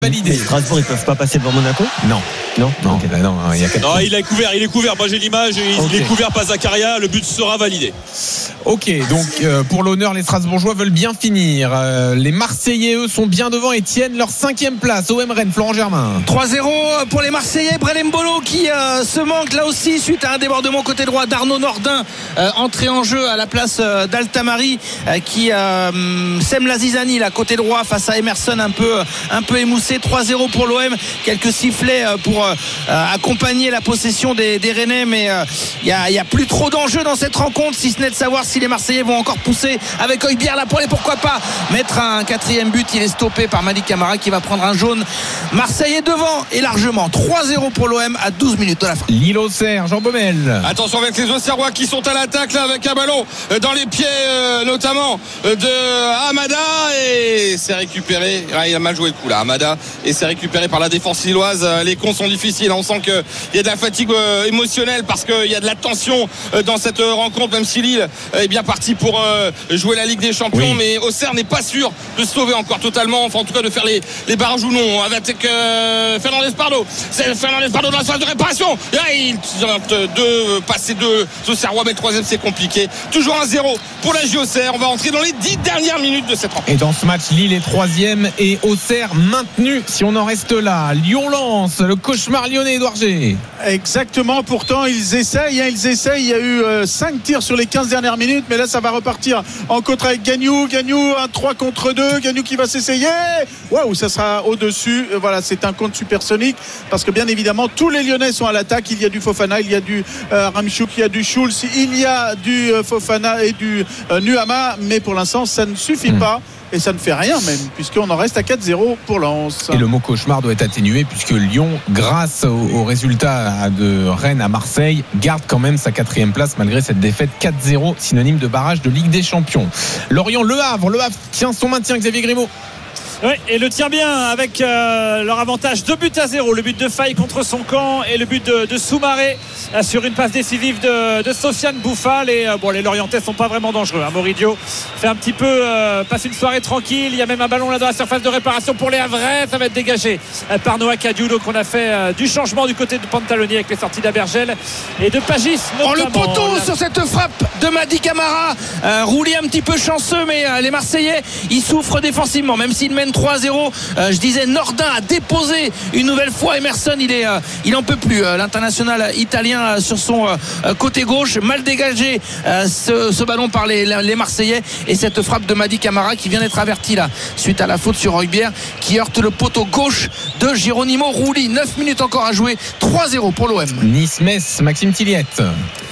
Validé. Strasbourg, ils peuvent pas passer devant Monaco ? Non. Okay. Non, il y a 4 Non, il est couvert. Moi j'ai l'image, il est couvert par Zakaria. Le but sera validé. Ok, donc pour l'honneur, les Strasbourgeois veulent bien finir. Les Marseillais, eux, sont bien devant et tiennent leur 5e place. OM Rennes, Florent Germain. 3-0 pour les Marseillais. Brelem Bolo qui se manque là aussi suite à un débordement côté droit d'Arnaud Nordin, entré en jeu à la place d'Altamari, qui sème la zizanie là côté droit face à Emerson, un peu émoussé. 3-0 pour l'OM. Quelques sifflets pour accompagner la possession des Rennais, mais il y a plus trop d'enjeux dans cette rencontre, si ce n'est de savoir si les Marseillais vont encore pousser avec Højbjerg là pour les pourquoi pas mettre un 4e but. Il est stoppé par Madi Camara qui va prendre un jaune. Marseille est devant et largement. 3-0 pour l'OM à 12 minutes de la fin. Lille-Auxerre, Jean Baumel. Attention avec les Auxerrois qui sont à l'attaque là avec un ballon dans les pieds notamment de Hamada, et c'est récupéré. Il a mal joué le coup là, Hamada, et c'est récupéré par la défense lilloise. Les comptes sont difficiles, on sent qu'il y a de la fatigue émotionnelle parce qu'il y a de la tension dans cette rencontre, même si Lille est bien parti pour jouer la Ligue des Champions, oui. Mais Auxerre n'est pas sûr de se sauver encore totalement, enfin en tout cas de faire les barrages ou non, avec Fernandez Pardo. C'est Fernandez Pardo dans la phase de réparation, et là, il tente de passer deux Auxerrois, mais le 3e c'est compliqué. Toujours 1-0 pour la JOCR. On va entrer dans les 10 dernières minutes de cette rencontre. Et dans ce match, Lille est 3e et Auxerre maintenu, si on en reste là. Lyon-Lens, le cauchemar lyonnais, Édouard G. Exactement, pourtant ils essayent. Il y a eu 5 tirs sur les 15 dernières minutes, mais là ça va repartir en contre avec Gagnou, un 3 contre 2, Gagnou qui va s'essayer. Waouh, ça sera au-dessus. Voilà, c'est un compte supersonique parce que bien évidemment tous les Lyonnais sont à l'attaque. Il y a du Fofana, il y a du Ramchouk, il y a du Schulz, il y a du Fofana et du Nuama, mais pour l'instant ça ne suffit pas. Et ça ne fait rien même, puisqu'on en reste à 4-0 pour Lens. Et le mot cauchemar doit être atténué, puisque Lyon, grâce au résultat de Rennes à Marseille, garde quand même sa 4e place malgré cette défaite 4-0, synonyme de barrage de Ligue des Champions. Lorient, Le Havre tient son maintien, Xavier Grimaud. Oui, et le tient bien avec leur avantage 2-0. Le but de Faye contre son camp et le but de Soumaré sur une passe décisive de Sofiane Bouffal. Et les Lorientais sont pas vraiment dangereux. Moridio fait un petit peu passe une soirée tranquille. Il y a même un ballon là dans la surface de réparation pour les Havrais. Ça va être dégagé par Noah Kadiou. Donc on a fait du changement du côté de Pantaloni avec les sorties d'Abergel et de Pagis notamment. Le poteau sur cette frappe de Madi Camara. Roulé un petit peu chanceux, mais les Marseillais ils souffrent défensivement, même s'ils mènent 3-0. Je disais, Nordin a déposé une nouvelle fois Emerson. Il en peut plus, l'international italien sur son côté gauche. Mal dégagé ce ballon par les Marseillais, et cette frappe de Madi Camara qui vient d'être averti là suite à la faute sur Højbjerg qui heurte le poteau gauche de Geronimo Rulli. 9 minutes encore à jouer. 3-0 pour l'OM. Nice-Metz, Maxime Tilliette.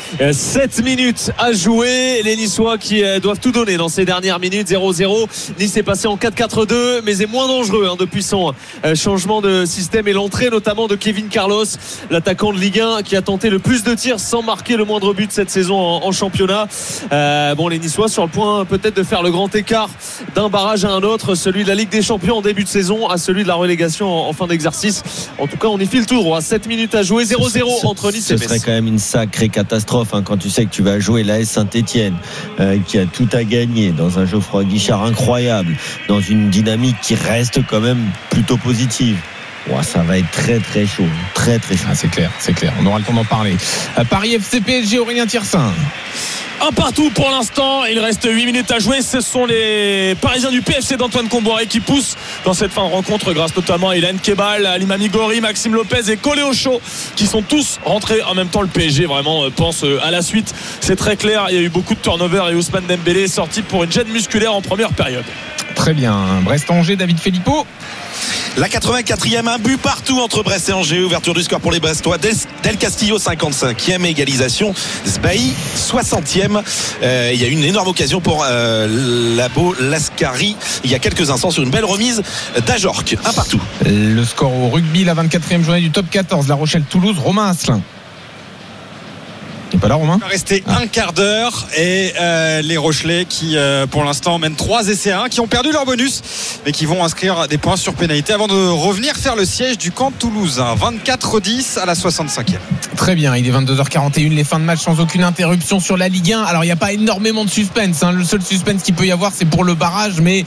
7 minutes à jouer, les Niçois qui doivent tout donner dans ces dernières minutes. 0-0, Nice est passé en 4-4-2 mais est moins dangereux depuis son changement de système et l'entrée notamment de Kevin Carlos, l'attaquant de Ligue 1 qui a tenté le plus de tirs sans marquer le moindre but cette saison en championnat. Les Niçois sur le point peut-être de faire le grand écart d'un barrage à un autre, celui de la Ligue des Champions en début de saison à celui de la relégation en fin d'exercice. En tout cas on y file tout droit. 7 minutes à jouer, 0-0 entre Nice et Metz. Ce serait quand même une sacrée catastrophe quand tu sais que tu vas jouer l'AS Saint-Etienne qui a tout à gagner dans un Geoffroy Guichard incroyable, dans une dynamique qui reste quand même plutôt positive. Ça va être très très chaud, très très chaud. C'est clair, on aura le temps d'en parler. Paris FC PSG, Aurélien Thirsin. Un partout pour l'instant, il reste 8 minutes à jouer. Ce sont les Parisiens du PFC d'Antoine Comboiré qui poussent dans cette fin de rencontre grâce notamment à Ilan Kebal, à Limami Gori, Maxime Lopez et Coléo Show qui sont tous rentrés en même temps. Le PSG vraiment pense à la suite, c'est très clair. Il y a eu beaucoup de turnover et Ousmane Dembélé est sorti pour une gêne musculaire en première période. Très bien, Brest-Angers, David Filippo. La 84e, un but partout entre Brest et Angers. Ouverture du score pour les Brestois. Del Castillo 55e, égalisation Sbahi 60e. Il y a eu une énorme occasion pour Labo Lascari il y a quelques instants sur une belle remise d'Ajorc. Un partout. Le score au rugby, la 24e journée du top 14, La Rochelle-Toulouse, Romain Asselin. pas là, Romain? Il va rester un quart d'heure et les Rochelais qui pour l'instant mènent 3 essais à 1, qui ont perdu leur bonus mais qui vont inscrire des points sur pénalité avant de revenir faire le siège du camp toulousain. 24-10 à la 65e. Très bien, il est 22h41, les fins de match sans aucune interruption sur la Ligue 1. Alors il n'y a pas énormément de suspense, hein. Le seul suspense qu'il peut y avoir c'est pour le barrage, mais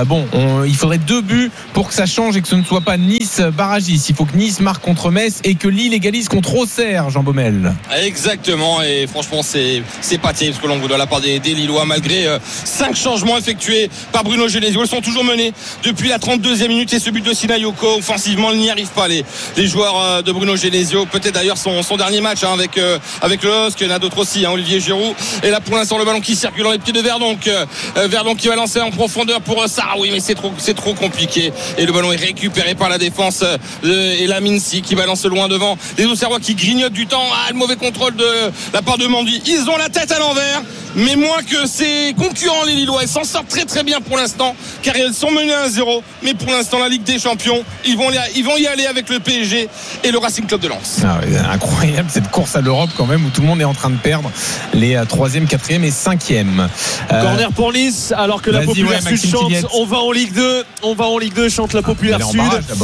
il faudrait 2 buts pour que ça change et que ce ne soit pas Nice barragiste. Il faut que Nice marque contre Metz et que Lille égalise contre Auxerre, Jean Baumel. Exactement, et franchement c'est pas terrible ce que l'on voit de la part des Lillois, malgré 5 changements effectués par Bruno Genesio. Ils sont toujours menés depuis la 32e minute, et ce but de Sinayoko offensivement, ils n'y arrivent pas les joueurs de Bruno Genesio. Peut-être d'ailleurs son dernier match avec le LOSC. Il y en a d'autres aussi, Olivier Giroud. Et là pour l'instant le ballon qui circule dans les pieds de Verdon, Verdon qui va lancer en profondeur pour Sahraoui, mais c'est trop compliqué, et le ballon est récupéré par la défense et la Mincy qui balance loin devant les Auxerrois qui grignotent du temps. Le mauvais contrôle de la part de Mandy. Ils ont la tête à l'envers, mais moins que ses concurrents les Lillois. Ils s'en sortent très très bien pour l'instant, car ils sont menés à 1-0, mais pour l'instant la Ligue des Champions, ils vont y aller avec le PSG et le Racing Club de Lens. Incroyable cette course à l'Europe quand même, où tout le monde est en train de perdre les 3e, 4e et 5e. Corner pour Nice, alors que la Populaire Sud chante on va en Ligue 2, chante la Populaire Sud.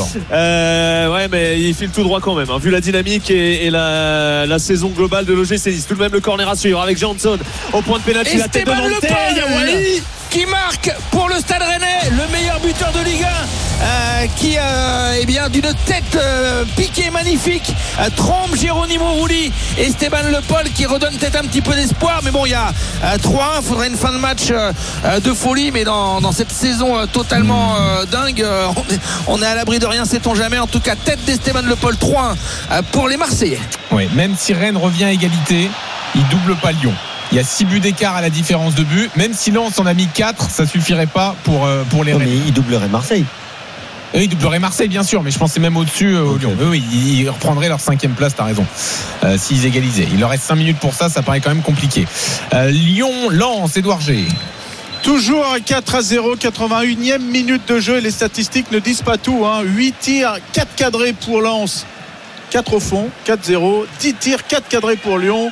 Ouais, mais il file tout droit quand même, hein, vu la dynamique et la saison globale de l'OGC Nice. Tout de même le corner à suivre avec Johnson au point de pénalty, la tête de Nantais, Yawali qui marque pour le Stade Rennais, le meilleur buteur de Ligue 1, qui d'une tête piquée magnifique trompe Geronimo Rulli et Esteban Le Paul, qui redonne peut-être un petit peu d'espoir, mais bon, il y a 3-1, faudrait une fin de match de folie, mais dans cette saison totalement dingue, on est à l'abri de rien, sait-on jamais. En tout cas, tête d'Esteban Le Paul, 3-1 pour les Marseillais. Oui, même si Rennes revient à égalité, il double pas Lyon. Il y a 6 buts d'écart à la différence de but. Même si Lens en a mis 4, ça suffirait pas pour les Rennes. Mais il doublerait Marseille. Il doublerait Marseille, bien sûr, mais je pensais même au-dessus au Lyon. Oui, ils reprendraient leur 5e place, t'as raison, s'ils égalisaient. Il leur reste 5 minutes pour ça paraît quand même compliqué. Lyon-Lens, Édouard G. Toujours 4-0, 81e minute de jeu, et les statistiques ne disent pas tout, hein. 8 tirs, 4 cadrés pour Lens, 4 au fond, 4-0, 10 tirs, 4 cadrés pour Lyon,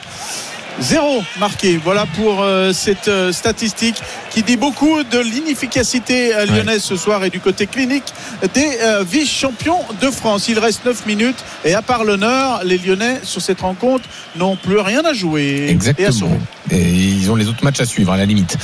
0 marqué. Voilà pour cette statistique qui dit beaucoup de l'inefficacité lyonnaise ce soir et du côté clinique des vice-champions de France. Il reste 9 minutes et à part l'honneur, les Lyonnais sur cette rencontre n'ont plus rien à jouer. Exactement. Et ils ont les autres matchs à suivre à la limite.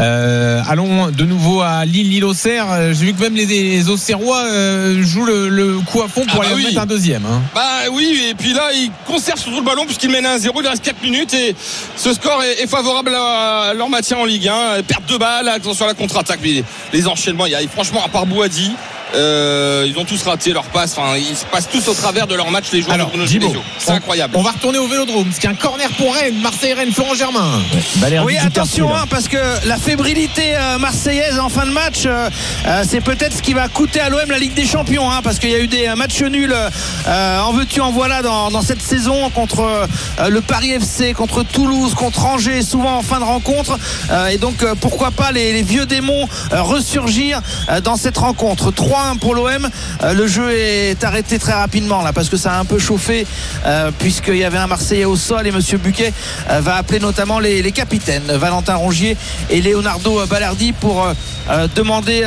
Allons de nouveau à Lille-Auxerre. J'ai vu que même les Auxerrois jouent le coup à fond pour aller mettre un deuxième, hein. Oui, et puis là ils conservent surtout le ballon puisqu'ils mènent à 1-0. Il reste 4 minutes et ce score est favorable à leur maintien en Ligue 1. Perte de balle, attention à la contre-attaque, mais les enchaînements, franchement, à part Bouhaddi, ils ont tous raté leur passe. Ils se passent tous au travers de leur match, les joueurs de Bruno Genesio. C'est incroyable. On va retourner au Vélodrome, parce qu'il y a un corner pour Rennes, Marseille-Rennes, Florent Germain. Oui, attention, parce que la fébrilité marseillaise en fin de match, c'est peut-être ce qui va coûter à l'OM la Ligue des Champions, parce qu'il y a eu des matchs nuls en veux-tu en voilà dans cette saison, contre le Paris FC, contre Toulouse, contre Angers, souvent en fin de rencontre, et donc pourquoi pas les vieux démons ressurgir dans cette rencontre. 3-1 pour l'OM. Le jeu est arrêté très rapidement là, parce que ça a un peu chauffé, puisqu'il y avait un Marseillais au sol, et monsieur Buquet va appeler notamment les capitaines Valentin Rongier et Leonardo Balerdi pour demander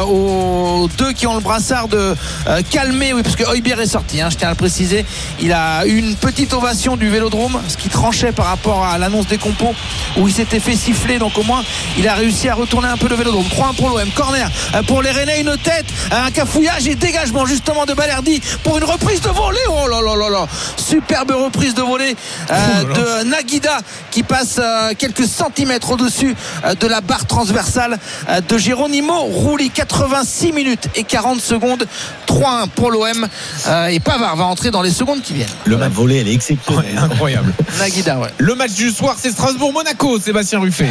aux deux qui ont le brassard de calmer, oui, parce que Højbjerg est sorti, je tiens à le préciser. Il a eu une petite ovation du Vélodrome, ce qui tranchait par rapport à l'annonce des compos où il s'était fait siffler, donc au moins il a réussi à retourner un peu le Vélodrome. 3-1 pour l'OM. Corner pour les Rennais, une tête, un cafouillage et dégagement justement de Balerdi pour une reprise de volée. Oh là là là là, superbe reprise de volée de Naguida qui passe quelques centimètres au-dessus de la barre transversale de Geronimo Rulli. 86 minutes et 40 secondes. 3-1 pour l'OM, et Pavard va entrer dans les secondes qui viennent. Le match volé, elle est exceptionnelle, incroyable. Naguida, ouais. Le match du soir, c'est Strasbourg-Monaco, Sébastien Ruffet.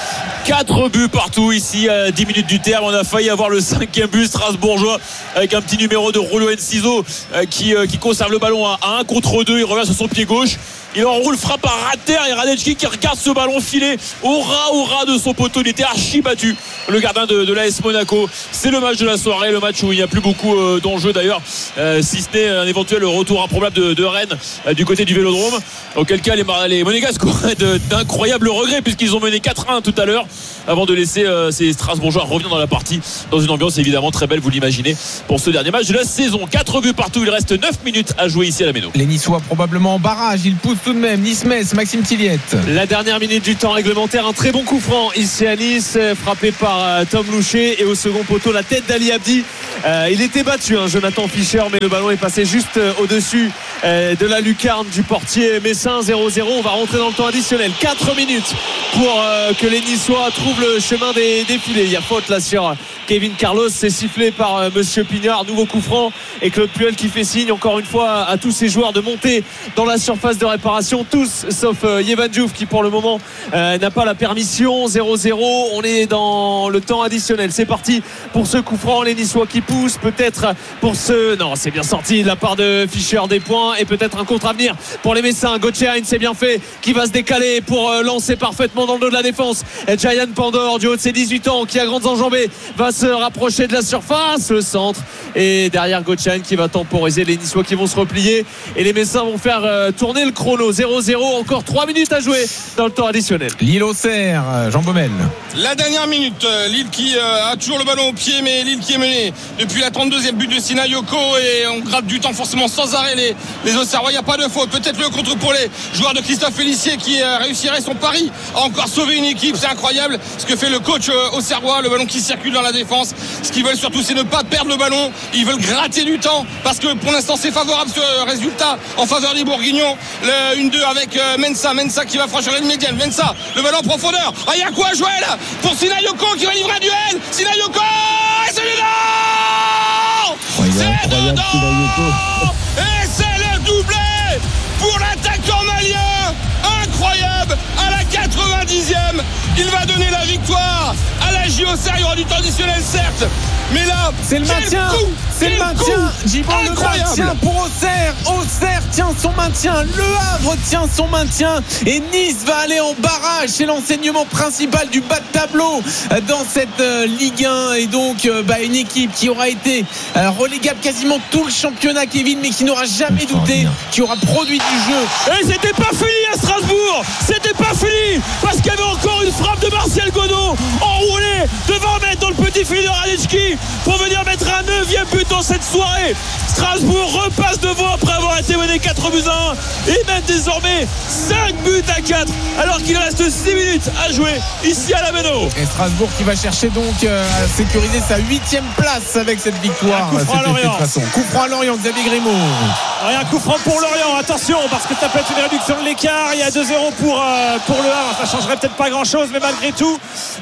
4 buts partout ici à 10 minutes du terme. On a failli avoir le 5e but strasbourgeois avec un petit numéro de Rouleau Enciso qui conserve le ballon à 1 contre 2. Il revient sur son pied gauche. il enroule, frappe à ras de terre et Radetski qui regarde ce ballon filer au ras de son poteau. Il était archi battu, le gardien de l'AS Monaco. C'est le match de la soirée, le match où il n'y a plus beaucoup d'enjeux d'ailleurs, si ce n'est un éventuel retour improbable de Rennes du côté du Vélodrome, auquel cas les Monégasques auraient d'incroyables regrets puisqu'ils ont mené 4-1 tout à l'heure avant de laisser ces Strasbourgeois revenir dans la partie dans une ambiance évidemment très belle, vous l'imaginez, pour ce dernier match de la saison. 4 buts partout, il reste 9 minutes à jouer ici à la Méno. Les Niçois probablement en barrage, ils poussent tout de même. Nice-Metz, Maxime Tilliette. La dernière minute du temps réglementaire, un très bon coup franc ici à Nice, frappé par Tom Louchet, et au second poteau la tête d'Ali Abdi. Il était battu, Jonathan Fischer, mais le ballon est passé juste au-dessus de la lucarne du portier messin. 0-0, on va rentrer dans le temps additionnel. 4 minutes pour que les Niçois trouvent le chemin des filets. Il y a faute là sur Kevin Carlos, c'est sifflé par Monsieur Pignard. Nouveau coup franc et Claude Puel qui fait signe encore une fois à tous ses joueurs de monter dans la surface de réparation, tous sauf Yevan Diouf qui pour le moment n'a pas la permission. 0-0, on est dans le temps additionnel. C'est parti pour ce coup franc, les Niçois qui poussent, peut-être pour ce... Non, c'est bien sorti de la part de Fischer, des points et peut-être un contre à venir pour les Messins. Gauthier, c'est bien fait, qui va se décaler pour lancer parfaitement dans le dos de la défense. Jayan Pandor, du haut de ses 18 ans, qui a grandes enjambées, va se rapprocher de la surface, le centre, et derrière Gauthier qui va temporiser. Les Niçois qui vont se replier et les Messins vont faire tourner le chrono. 0-0, encore 3 minutes à jouer dans le temps additionnel. Lille-Auxerre, Jean Baumel. La dernière minute, Lille qui a toujours le ballon au pied, mais Lille qui est menée depuis la 32e but de Sinayoko, et on gratte du temps forcément sans arrêt les Auxerrois. Il n'y a pas de faute, peut-être le contre pour les joueurs de Christophe Félissier qui réussirait son pari à encore sauver une équipe. C'est incroyable ce que fait le coach auxerrois, le ballon qui circule dans la défense. Ce qu'ils veulent surtout, c'est ne pas perdre le ballon, ils veulent gratter du temps parce que pour l'instant c'est favorable ce résultat en faveur des Bourguignons. Le 1-2 avec Mensa qui va franchir une médiane. Mensa, le ballon en profondeur, il y a quoi à jouer là pour Sinayoko qui va livrer un duel. Sinayoko, et c'est dedans, c'est dedans, et c'est le doublé pour l'attaquant malien. Incroyable, à la 90e, il va donner la victoire à la JOCR. Il y aura du temps additionnel certes, mais là c'est le maintien, c'est le maintien. Djibo, le maintien pour Auxerre. Auxerre tient son maintien, Le Havre tient son maintien, et Nice va aller en barrage. C'est l'enseignement principal du bas de tableau dans cette Ligue 1, et donc une équipe qui aura été relégable quasiment tout le championnat, Kevin, mais qui n'aura jamais douté, qui aura produit du jeu. Et c'était pas fini à Strasbourg, c'était pas fini, parce qu'il y avait encore une frappe de Martial Godot enroulée de 20 mètres dans le petit filet de Radetski pour venir mettre un 9e but dans cette soirée. Strasbourg repasse devant après avoir été mené 4-1 et mène désormais 5 buts à 4 alors qu'il reste 6 minutes à jouer ici à la Méno. Et Strasbourg qui va chercher donc à sécuriser sa 8e place avec cette victoire. Coup franc à Lorient. Coup franc à Lorient, Xavier Grimaud. Un coup franc pour Lorient, attention, parce que ça peut être une réduction de l'écart. Il y a 2-0 pour le Havre. Ça changerait peut-être pas grand chose, mais malgré tout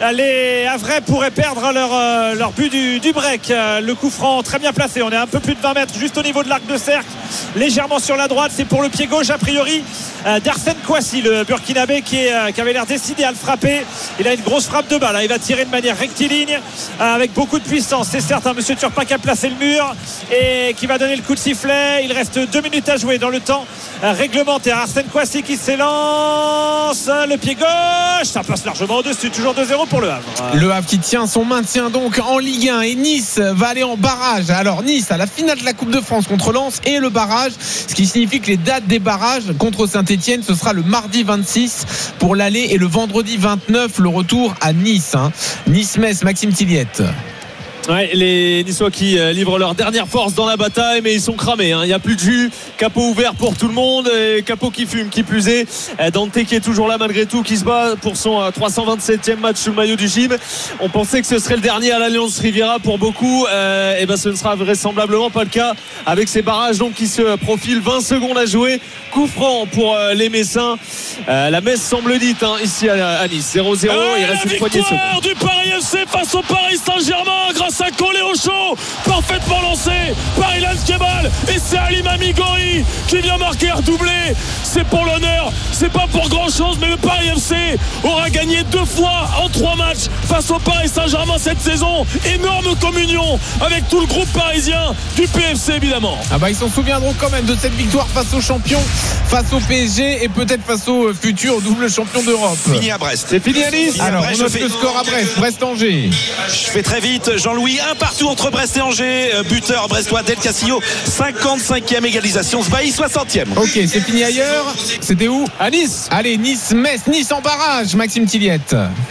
les Havrais pourraient perdre leur but du break. Le coup franc très bien placé, on est un peu plus de 20 mètres juste au niveau de l'arc de cercle, légèrement sur la droite. C'est pour le pied gauche a priori d'Arsène Kouassi, le Burkinabé qui avait l'air décidé à le frapper. Il a une grosse frappe de balle, il va tirer de manière rectiligne avec beaucoup de puissance, c'est certain. Monsieur Turpin qui a placé le mur et qui va donner le coup de sifflet. Il reste 2 minutes à jouer dans le temps réglementaire. Arsène Kouassi qui s'élance, le pied gauche, ça passe largement au-dessus. Toujours 2-0 pour le Havre. Le Havre qui tient son maintien donc en Ligue 1, et Nice va aller en barrage. Alors Nice à la finale de la Coupe de France contre Lens et le barrage, ce qui signifie que les dates des barrages contre Saint-Etienne, ce sera le mardi 26 pour l'aller et le vendredi 29 le retour à Nice. Nice-Metz, Maxime Tilliette. Ouais, les Niçois qui livrent leur dernière force dans la bataille, mais ils sont cramés, il n'y a plus de jus. Capot ouvert pour tout le monde, et Capot qui fume, qui plus est. Dante qui est toujours là malgré tout, qui se bat pour son 327e match sous le maillot du gym. On pensait que ce serait le dernier à l'Alliance Riviera pour beaucoup, et ce ne sera vraisemblablement pas le cas avec ces barrages donc qui se profilent. 20 secondes à jouer, coup franc pour les Messins. La messe semble dite ici à Nice. 0-0, il reste une poignée de secondes. Du Paris FC face au Paris Saint-Germain grâce Osako, Léo Chaud, parfaitement lancé par Ilan Kebal, et c'est Ali Mamigori qui vient marquer un doublé. C'est pour l'honneur, c'est pas pour grand chose, mais le Paris FC aura gagné 2 fois en 3 matchs face au Paris Saint-Germain cette saison. Énorme communion avec tout le groupe parisien du PFC, évidemment. Ah bah ils s'en souviendront quand même de cette victoire face aux champions, face au PSG et peut-être face au futur double champion d'Europe. Fini à Brest. C'est fini à Nice. Alors Brest, on note le score à Brest-Angers. Je fais très vite, Jean-Louis, un partout entre Brest et Angers. Buteur brestois Del Castillo, 55e égalisation, Sbailly 60e. Ok, c'est fini ailleurs. C'était où? À Nice. Allez, Nice-Metz, Nice en barrage, Maxime Tilliette.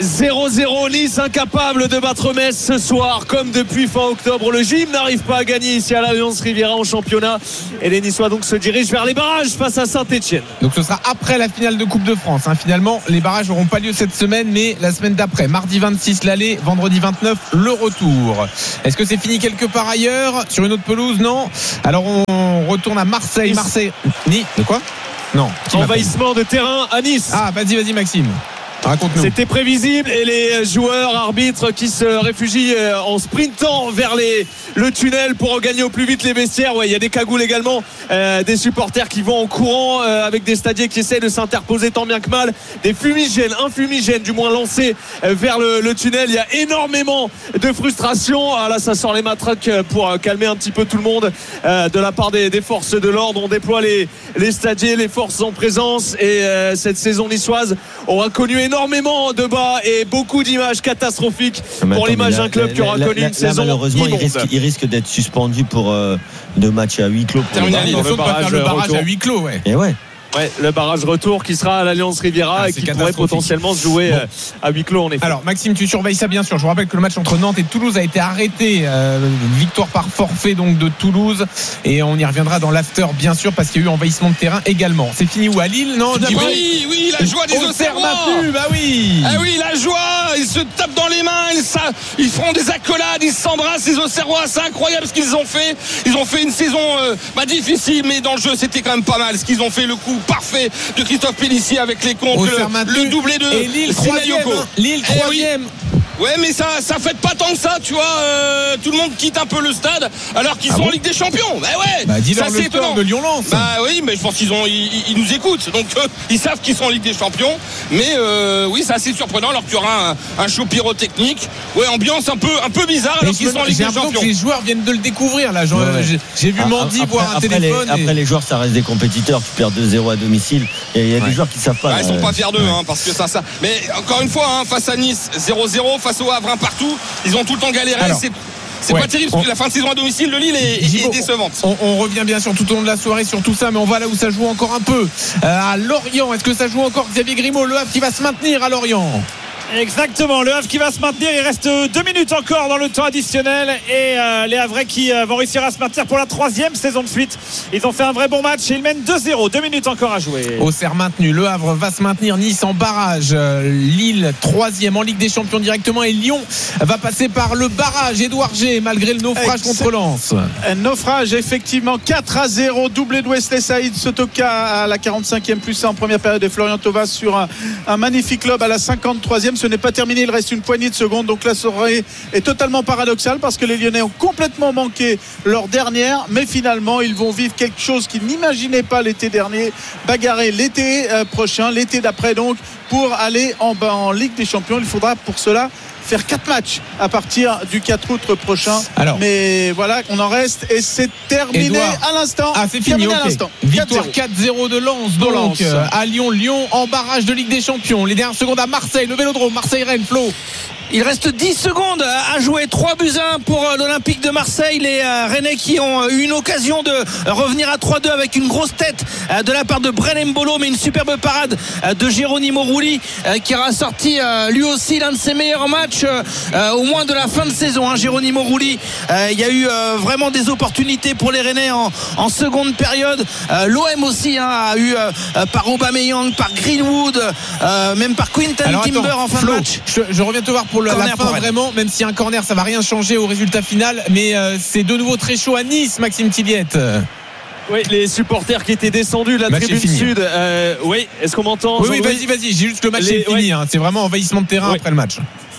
0-0, Nice incapable de battre Metz ce soir, comme depuis fin octobre. Le gym n'arrive pas à gagner ici à l'Alliance Riviera en championnat, et les Niçois donc se dirigent vers les barrages face à Saint-Etienne. Donc ce sera après la finale de Coupe de France. Finalement, les barrages n'auront pas lieu cette semaine, mais la semaine d'après. Mardi 26 l'aller, vendredi 29 le retour. Est-ce que c'est fini quelque part ailleurs, sur une autre pelouse? Non. Alors on retourne à Marseille. Marseille. De quoi? Non. Envahissement de terrain à Nice. Ah, vas-y Maxime. Raconte-nous. C'était prévisible, et les joueurs arbitres qui se réfugient en sprintant vers le tunnel pour gagner au plus vite les vestiaires. Ouais, il y a des cagoules également, des supporters qui vont en courant avec des stadiers qui essaient de s'interposer tant bien que mal, un fumigène du moins lancé vers le tunnel. Il y a énormément de frustration. Ah là, ça sort les matraques pour calmer un petit peu tout le monde de la part des forces de l'ordre. On déploie les stadiers, les forces en présence, et cette saison niçoise aura connu énormément de bas et beaucoup d'images catastrophiques pour l'image d'un club qui aura connu une saison malheureusement immonde. il risque d'être suspendu pour 2 matchs à huis clos. Attention de pas faire le barrage à huis clos. Et ouais. Ouais, le barrage retour qui sera à l'Alliance Riviera et qui pourrait potentiellement se jouer à huis clos en effet. Alors Maxime, tu surveilles ça bien sûr. Je vous rappelle que le match entre Nantes et Toulouse a été arrêté, victoire par forfait donc de Toulouse, et on y reviendra dans l'after bien sûr parce qu'il y a eu envahissement de terrain également. C'est fini où, à Lille? Non, Oui, la joie des Auxerrois. Bah oui. Ah oui, la joie, ils se tapent dans les mains, ils feront des accolades, ils s'embrassent, les Auxerrois. C'est incroyable ce qu'ils ont fait. Ils ont fait une saison difficile, mais dans le jeu c'était quand même pas mal ce qu'ils ont fait. Le coup parfait de Christophe Pellissier avec les comptes, le doublé de et Lille 3e. Lille 3e. Ouais, mais ça fête pas tant que ça, tu vois. Tout le monde quitte un peu le stade alors qu'ils sont en Ligue des Champions. Bah ouais. Bah dis-leur ça, le score de Lyon-Lens. Bah oui, mais je pense qu'ils nous écoutent, donc ils savent qu'ils sont en Ligue des Champions. Mais oui, c'est assez surprenant alors qu'il y aura un show pyrotechnique. Ouais, ambiance un peu bizarre alors qu'ils sont en Ligue des Champions. J'ai l'impression que les joueurs viennent de le découvrir là. J'ai vu Mandy boire un téléphone. Après les joueurs, ça reste des compétiteurs. Tu perds 2-0 à domicile. Et il y a des joueurs qui savent pas. Ils sont pas fiers d'eux, parce que ça. Mais encore une fois, face à Nice 0-0, face au Havre 1 partout, ils ont tout le temps galéré. C'est pas terrible parce que la fin de saison à domicile de Lille est décevante. On revient bien sûr tout au long de la soirée sur tout ça, mais on va là où ça joue encore un peu. À Lorient, est-ce que ça joue encore, Xavier Grimaud? Le Havre qui va se maintenir à Lorient. Exactement, le Havre qui va se maintenir. Il reste 2 minutes encore dans le temps additionnel, et les Havrais qui vont réussir à se maintenir pour la 3e saison de suite. Ils ont fait un vrai bon match et ils mènent 2-0. 2 minutes encore à jouer. Auxerre maintenu, le Havre va se maintenir, Nice en barrage, Lille 3e en Ligue des Champions directement, et Lyon va passer par le barrage. Édouard G, malgré le naufrage contre Lens. Un naufrage effectivement, 4-0, doublé de Wesley Saïd Sotoka à la 45e plus 1 en première période, et Florian Thauvas sur un magnifique lob à la 53e. Ce n'est pas terminé, il reste une poignée de secondes, donc la soirée est totalement paradoxale parce que les Lyonnais ont complètement manqué leur dernière, mais finalement ils vont vivre quelque chose qu'ils n'imaginaient pas l'été dernier, bagarrer l'été prochain, l'été d'après donc, pour aller en Ligue des Champions. Il faudra pour cela faire 4 matchs à partir du 4 août prochain. Alors, mais voilà, on en reste et c'est terminé Edouard, à l'instant. Ah, c'est fini, okay. Victoire 4-0 de Lens, donc à Lyon. Lyon en barrage de Ligue des Champions. Les dernières secondes à Marseille, le Vélodrome, Marseille-Rennes, Flo. Il reste 10 secondes à jouer. 3-1 pour l'Olympique de Marseille. Les Rennais qui ont eu une occasion de revenir à 3-2 avec une grosse tête de la part de Bren Mbolo, mais une superbe parade de Geronimo Rulli qui aura sorti lui aussi l'un de ses meilleurs matchs au moins de la fin de saison. Geronimo Rulli, il y a eu vraiment des opportunités pour les Rennais en seconde période. L'OM aussi a eu par Aubameyang, par Greenwood, même par Quinton Timber en fin Flo, de match. Je reviens te voir pour la fin vraiment, même si un corner ça va rien changer au résultat final, mais c'est de nouveau très chaud à Nice, Maxime Tilliette. Oui, les supporters qui étaient descendus de la tribune sud. Oui, est-ce qu'on m'entend? Oui, vas-y, j'ai juste le match est fini. C'est vraiment envahissement de terrain après le match.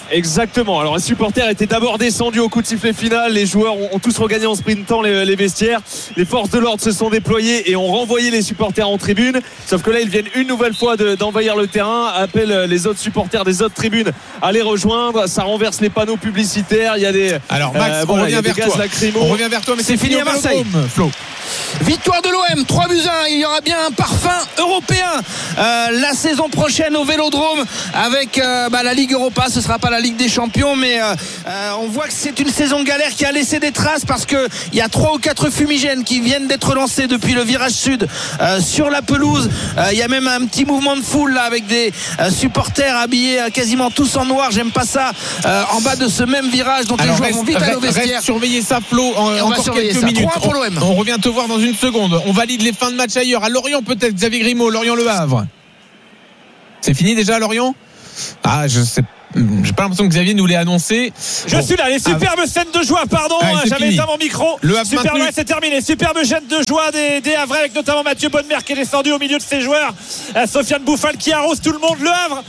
Exactement. Alors les supporters étaient d'abord descendus au coup de sifflet final. Les joueurs ont tous regagné en sprintant les vestiaires. Les forces de l'ordre se sont déployées et ont renvoyé les supporters en tribune. Sauf que là ils viennent une nouvelle fois d'envahir le terrain. Appellent les autres supporters des autres tribunes à les rejoindre. Ça renverse les panneaux publicitaires. Il y a des alors Max, on revient vers toi. On revient vers toi, mais c'est fini à Marseille. Flo. Victoire de l'OM 3-1. Il y aura bien un parfum européen la saison prochaine au Vélodrome avec la Ligue Europa. Ce sera pas la Ligue des Champions, mais on voit que c'est une saison galère qui a laissé des traces parce que il y a 3 ou 4 fumigènes qui viennent d'être lancés depuis le virage sud sur la pelouse. Il y a même un petit mouvement de foule là, avec des supporters habillés quasiment tous en noir. J'aime pas ça en bas de ce même virage. Donc les joueurs vont vite aller au vestiaire. Surveillez ça, Flo. Encore quelques minutes. On revient te voir dans une seconde. On valide les fins de match ailleurs. À Lorient peut-être. Xavier Grimaud, Lorient-Le Havre. C'est fini déjà à Lorient? Ah, je sais. J'ai pas l'impression que Xavier nous l'ait annoncé. Je suis là, les superbes scènes de joie, pardon, j'avais éteint mon micro. Superbe, c'est terminé. Superbe scène de joie des Havrais avec notamment Mathieu Bonnemer qui est descendu au milieu de ses joueurs. Sofiane Bouffal qui arrose tout le monde. Le Havre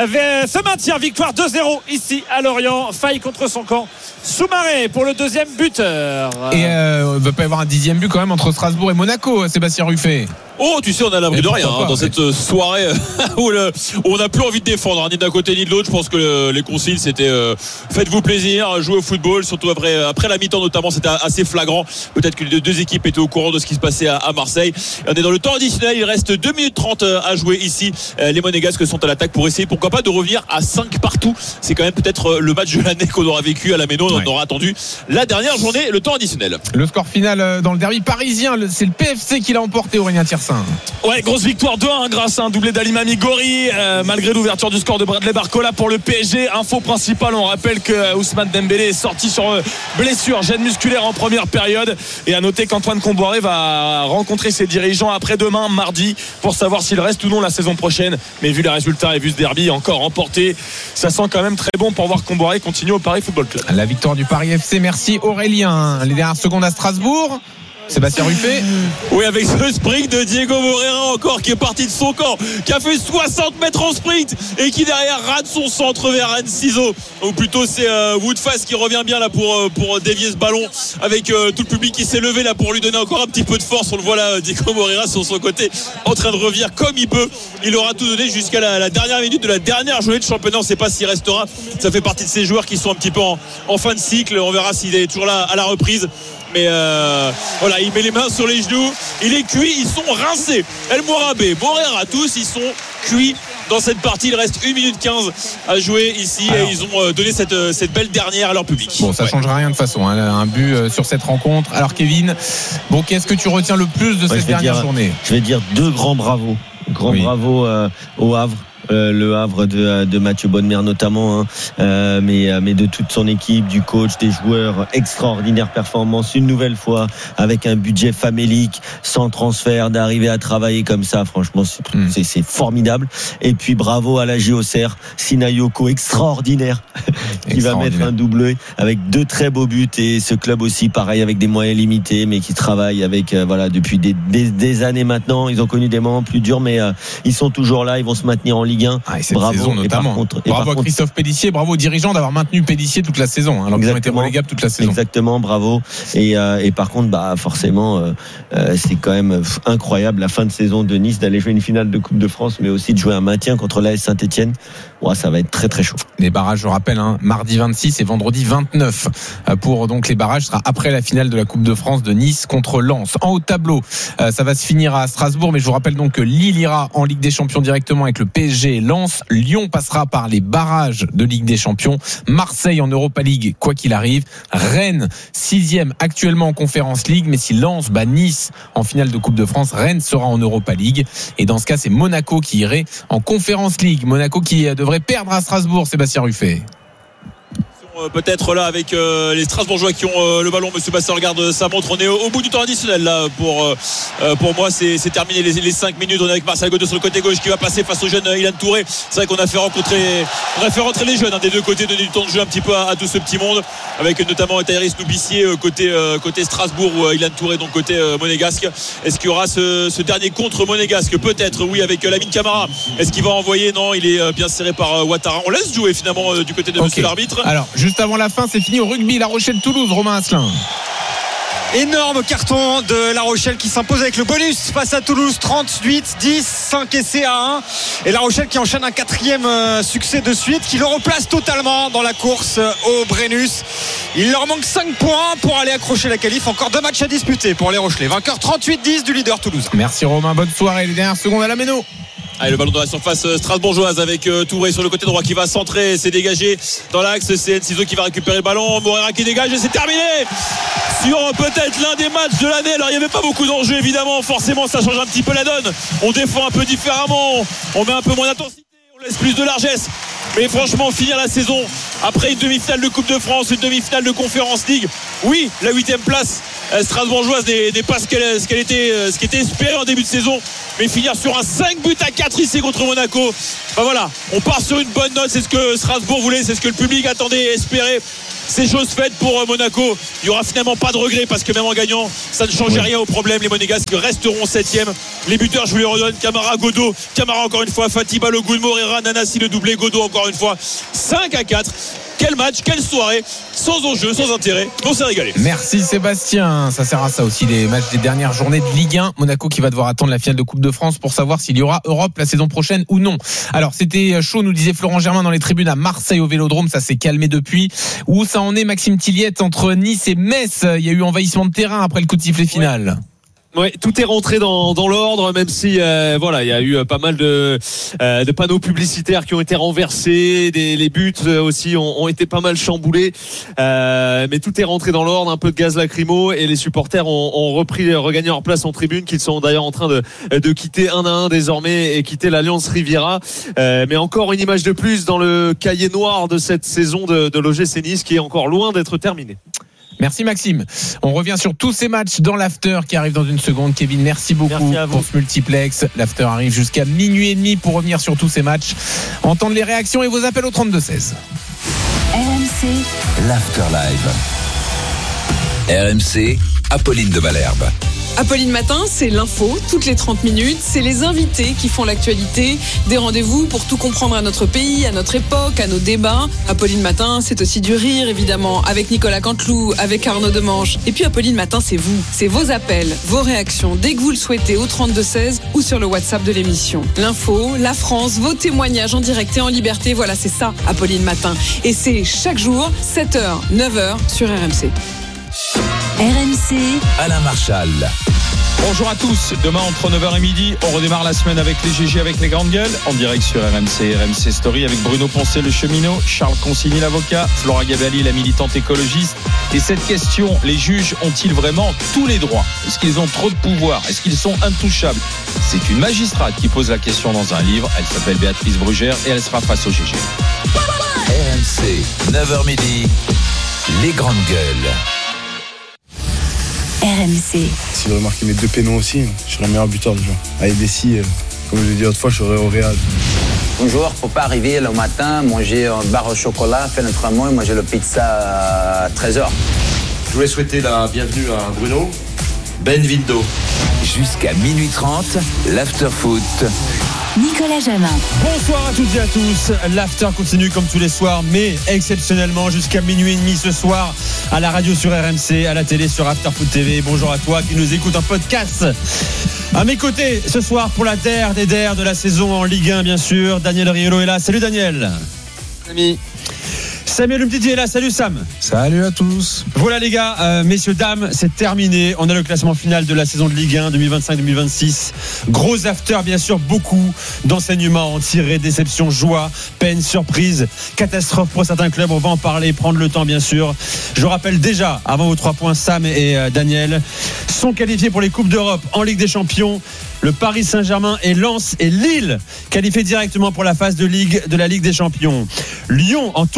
se maintient, victoire 2-0 ici à Lorient. Faille contre son camp. Soumaré pour le deuxième buteur. Et il va pas y avoir un 10e but quand même entre Strasbourg et Monaco, Sébastien Ruffet. Oh, tu sais, on a l'abri de rien dans cette soirée où on n'a plus envie de défendre ni d'un côté ni de l'autre. Je pense que les consignes c'était faites-vous plaisir, jouez au football, surtout après la mi-temps notamment, c'était assez flagrant. Peut-être que les deux équipes étaient au courant de ce qui se passait à Marseille. On est dans le temps additionnel, il reste 2 minutes 30 à jouer ici. Les Monégasques sont à l'attaque pour essayer, pourquoi pas, de revenir à 5 partout. C'est quand même peut-être le match de l'année qu'on aura vécu à la Méno. On aura attendu la dernière journée, le temps additionnel. Le score final dans le derby parisien, c'est le PFC qui l'a emporté, Aurélien Thirsin. Ouais, grosse victoire 2-1 grâce à un doublé d'Alimami Gori, malgré l'ouverture du score de Bradley Barcola pour le PSG. Info principale, on rappelle que Ousmane Dembélé est sorti sur blessure, gêne musculaire en première période. Et à noter qu'Antoine Comboiré va rencontrer ses dirigeants après-demain, mardi, pour savoir s'il reste ou non la saison prochaine. Mais vu les résultats et vu ce derby encore remporté, ça sent quand même très bon pour voir Comboiré continuer au Paris Football Club. La victoire du Paris FC, merci Aurélien. Les dernières secondes à Strasbourg. Sébastien Ruffet. Oui, avec ce sprint de Diego Moreira encore qui est parti de son camp, qui a fait 60 mètres en sprint et qui derrière rate son centre vers Enciso. Ou plutôt c'est Woodface qui revient bien là pour dévier ce ballon avec tout le public qui s'est levé là pour lui donner encore un petit peu de force. On le voit là, Diego Moreira sur son côté en train de revenir comme il peut. Il aura tout donné jusqu'à la dernière minute de la dernière journée de championnat. On ne sait pas s'il restera. Ça fait partie de ces joueurs qui sont un petit peu en fin de cycle. On verra s'il est toujours là à la reprise. Mais voilà, il met les mains sur les genoux, il est cuit, ils sont rincés. El Mourabé, Moreira, tous ils sont cuits dans cette partie. Il reste 1 minute 15 à jouer ici. Alors, et ils ont donné cette belle dernière à leur public. Bon, ça changera rien de toute façon, hein, un but sur cette rencontre. Alors Kevin, bon, qu'est-ce que tu retiens le plus de cette dernière journée? Je vais dire 2 grands bravos. Bravo au Havre. Le Havre de Mathieu Bonnemer notamment, hein, mais de toute son équipe, du coach, des joueurs, extraordinaire performance une nouvelle fois avec un budget famélique, sans transfert, d'arriver à travailler comme ça, franchement c'est formidable. Et puis bravo à la JOCR, Sinayoko, extraordinaire qui va mettre un doublé avec 2 très beaux buts. Et ce club aussi pareil, avec des moyens limités, mais qui travaille avec voilà depuis des années maintenant. Ils ont connu des moments plus durs, mais ils sont toujours là, ils vont se maintenir en Ligue. Bravo notamment. Bravo à Christophe Pélissier, bravo aux dirigeants d'avoir maintenu Pélissier toute la saison, alors qu'ils ont été relégables toute la saison. Exactement, bravo. Et par contre, forcément, c'est quand même incroyable la fin de saison de Nice, d'aller jouer une finale de Coupe de France, mais aussi de jouer un maintien contre l'AS Saint-Etienne. Ouais, ça va être très très chaud. Les barrages, je rappelle, mardi 26 et vendredi 29 pour donc les barrages, sera après la finale de la Coupe de France de Nice contre Lens. En haut de tableau, ça va se finir à Strasbourg, mais je vous rappelle donc que Lille ira en Ligue des Champions directement avec le PSG et Lens. Lyon passera par les barrages de Ligue des Champions. Marseille en Europa League, quoi qu'il arrive. Rennes, 6e actuellement en Conference League, mais si Lens bat Nice en finale de Coupe de France, Rennes sera en Europa League. Et dans ce cas, c'est Monaco qui irait en Conference League. Monaco qui devrait perdre à Strasbourg, Sébastien Ruffet. Peut-être là avec les Strasbourgeois qui ont le ballon. Monsieur Bassin regarde sa montre. On est au bout du temps additionnel là. Pour moi c'est terminé les 5 minutes. On est avec Marcel Godot sur le côté gauche qui va passer face au jeune Ilan Touré. C'est vrai qu'on a fait rentrer les jeunes des deux côtés, donner du temps de jeu un petit peu à tout ce petit monde, avec notamment Tyrese Noubissier côté Strasbourg ou Ilan Touré donc côté monégasque. Est-ce qu'il y aura ce dernier contre monégasque? Peut-être oui, avec Lamine Camara. Est-ce qu'il va envoyer? Non, il est bien serré par Ouattara. On laisse jouer finalement du côté de monsieur l'arbitre. Alors juste avant la fin, c'est fini au rugby. La Rochelle-Toulouse, Romain Asselin. Énorme carton de La Rochelle qui s'impose avec le bonus face à Toulouse, 38-10, 5 essais à 1. Et La Rochelle qui enchaîne un 4e succès de suite, qui le replace totalement dans la course au Brennus. Il leur manque 5 points pour aller accrocher la qualif. Encore 2 matchs à disputer pour les Rochelais. Vainqueur 38-10 du leader Toulouse. Merci Romain, bonne soirée. Les dernières secondes à la Méno. Allez, le ballon dans la surface strasbourgeoise avec Touré sur le côté droit qui va centrer, c'est dégagé dans l'axe, c'est Enciso qui va récupérer le ballon, Moreira qui dégage et c'est terminé sur peut-être l'un des matchs de l'année. Alors il n'y avait pas beaucoup d'enjeux évidemment, forcément ça change un petit peu la donne, on défend un peu différemment, on met un peu moins d'intensité, on laisse plus de largesse. Mais franchement, finir la saison après une demi-finale de Coupe de France, une demi-finale de Conference League, oui, la 8e place strasbourgeoise n'est pas ce qui était espéré en début de saison, mais finir sur un 5-4 ici contre Monaco, voilà, on part sur une bonne note. C'est ce que Strasbourg voulait, c'est ce que le public attendait et espérait. C'est chose faite pour Monaco. Il n'y aura finalement pas de regret parce que même en gagnant, ça ne change rien au problème. Les Monégasques resteront 7e. Les buteurs, je vous les redonne: Camara, Godot, Camara encore une fois, Fatih Balogun, Moreira, Nanasi le doublé, Godot encore une fois. 5-4. Quel match, quelle soirée, sans enjeu, sans intérêt. On s'est régalé. Merci Sébastien. Ça sert à ça aussi, les matchs des dernières journées de Ligue 1. Monaco qui va devoir attendre la finale de Coupe de France pour savoir s'il y aura Europe la saison prochaine ou non. Alors c'était chaud, nous disait Florent Germain dans les tribunes à Marseille au Vélodrome. Ça s'est calmé depuis. Où ça en est, Maxime Tilliette, entre Nice et Metz? Il y a eu envahissement de terrain après le coup de sifflet final. Ouais, tout est rentré dans l'ordre, même si il y a eu pas mal de panneaux publicitaires qui ont été renversés, les buts aussi ont été pas mal chamboulés, mais tout est rentré dans l'ordre. Un peu de gaz lacrymo et les supporters ont regagné leur place en tribune, qu'ils sont d'ailleurs en train de quitter un à un désormais et quitter l'Alliance Riviera. Mais encore une image de plus dans le cahier noir de cette saison de l'OGC Nice qui est encore loin d'être terminée. Merci Maxime. On revient sur tous ces matchs dans l'after qui arrive dans une seconde. Kevin, merci beaucoup pour ce multiplex. L'after arrive jusqu'à minuit et demi pour revenir sur tous ces matchs, entendre les réactions et vos appels au 32-16. RMC, l'after live. RMC, Apolline de Malherbe. Apolline Matin, c'est l'info, toutes les 30 minutes. C'est les invités qui font l'actualité. Des rendez-vous pour tout comprendre à notre pays, à notre époque, à nos débats. Apolline Matin, c'est aussi du rire, évidemment, avec Nicolas Canteloup, avec Arnaud Demange. Et puis Apolline Matin, c'est vous. C'est vos appels, vos réactions, dès que vous le souhaitez, au 32-16 ou sur le WhatsApp de l'émission. L'info, la France, vos témoignages en direct et en liberté. Voilà, c'est ça, Apolline Matin. Et c'est chaque jour, 7h, 9h sur RMC. RMC, Alain Marchal. Bonjour à tous. Demain entre 9h et midi, on redémarre la semaine avec les GG, avec les grandes gueules, en direct sur RMC Story avec Bruno Poncet, le cheminot, Charles Consigny, l'avocat, Flora Gavelli, la militante écologiste. Et cette question, les juges ont-ils vraiment tous les droits? Est-ce qu'ils ont trop de pouvoir? Est-ce qu'ils sont intouchables? C'est une magistrate qui pose la question dans un livre. Elle s'appelle Béatrice Brugère et elle sera face au GG. RMC, 9h midi, les grandes gueules. RMC. Si j'aurais marqué mes 2 pénaux aussi, je serais meilleur buteur déjà. Avec Bessie, comme je l'ai dit autrefois, je serais au Real. Un joueur, il ne faut pas arriver le matin, manger une barre au chocolat, faire l'entraînement et manger le pizza à 13h. Je voulais souhaiter la bienvenue à Bruno Benvindo. Jusqu'à minuit 30, l'after foot. Nicolas Jamin. Bonsoir à toutes et à tous. L'after continue comme tous les soirs, mais exceptionnellement jusqu'à minuit et demi ce soir à la radio sur RMC, à la télé sur After Foot TV. Bonjour à toi qui nous écoute en podcast. À mes côtés ce soir pour la der des der de la saison en Ligue 1 bien sûr, Daniel Riolo est là. Salut Daniel. Salut. Samuel Umtiti est là, salut Sam. Salut à tous. Voilà les gars, messieurs, dames, c'est terminé. On a le classement final de la saison de Ligue 1 2025-2026. Gros after bien sûr, beaucoup d'enseignements en tirés, déception, joie, peine, surprise, catastrophe pour certains clubs. On va en parler, prendre le temps bien sûr. Je rappelle déjà, avant vos 3 points, Sam et Daniel sont qualifiés pour les Coupes d'Europe en Ligue des Champions. Le Paris Saint-Germain et Lens et Lille qualifiés directement pour la phase de Ligue de la Ligue des Champions. Lyon en tour préliminaire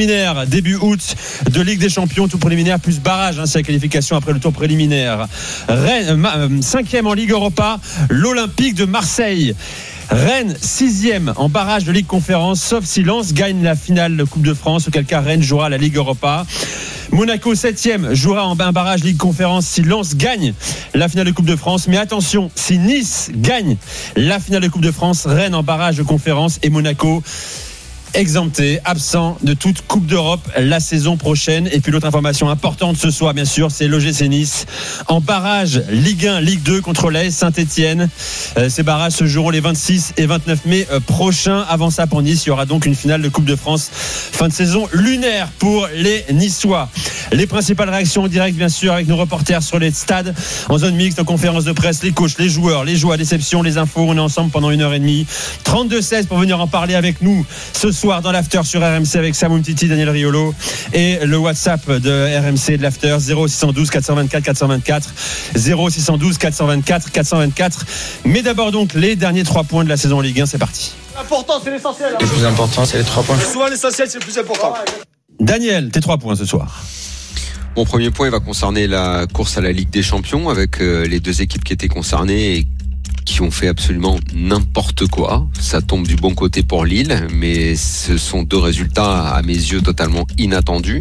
préliminaires début août de Ligue des Champions, tout préliminaire plus barrage, c'est la qualification après le tour préliminaire. Rennes 5e en Ligue Europa, l'Olympique de Marseille. Rennes 6e en barrage de Ligue Conférence, sauf si Lens gagne la finale de Coupe de France, auquel cas Rennes jouera la Ligue Europa. Monaco 7e jouera en barrage Ligue Conférence si Lens gagne la finale de Coupe de France. Mais attention, si Nice gagne la finale de Coupe de France, Rennes en barrage de conférence et Monaco exempté, absent de toute Coupe d'Europe la saison prochaine. Et puis l'autre information importante ce soir, bien sûr, c'est l'OGC Nice en barrage Ligue 1, Ligue 2 contre l'AS Saint-Etienne. Ces barrages se joueront les 26 et 29 mai prochains. Avant ça, pour Nice, il y aura donc une finale de Coupe de France fin de saison lunaire pour les Niçois. Les principales réactions en direct, bien sûr, avec nos reporters sur les stades en zone mixte, en conférence de presse, les coachs, les joueurs, les joies, déceptions, les infos. On est ensemble pendant 1h30. 32-16 pour venir en parler avec nous ce soir dans l'after sur RMC avec Sam Umtiti, Daniel Riolo et le WhatsApp de RMC de l'after 0612 424 424 0612 424 424. Mais d'abord donc les derniers 3 points de la saison Ligue 1, c'est parti. L'important c'est l'essentiel. Le plus important c'est les 3 points. Souvent l'essentiel c'est le plus important. Daniel, tes 3 points ce soir. Mon premier point il va concerner la course à la Ligue des Champions avec les 2 équipes qui étaient concernées et qui ont fait absolument n'importe quoi. Ça tombe du bon côté pour Lille, mais ce sont 2 résultats à mes yeux totalement inattendus.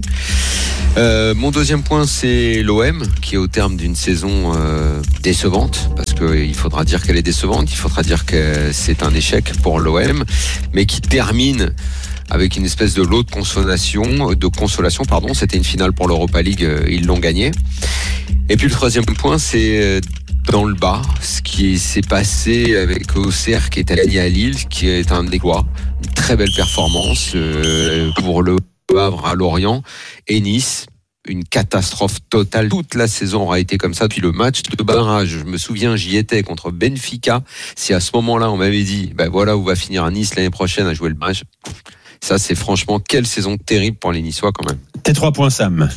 Mon deuxième point, c'est l'OM qui est au terme d'une saison décevante, parce qu'il faudra dire qu'elle est décevante, il faudra dire que c'est un échec pour l'OM, mais qui termine avec une espèce de lot de consolation, c'était une finale pour l'Europa League, ils l'ont gagné. Et puis le troisième point, c'est dans le bas, ce qui s'est passé avec Auxerre qui est allé à Lille, qui est un exploit, une très belle performance pour le Havre à Lorient, et Nice, une catastrophe totale. Toute la saison aura été comme ça. Puis le match de barrage, je me souviens, j'y étais contre Benfica. Si à ce moment-là on m'avait dit, voilà où va finir Nice l'année prochaine à jouer le match, ça c'est franchement quelle saison terrible pour les Niçois quand même. Tes 3 points, Sam.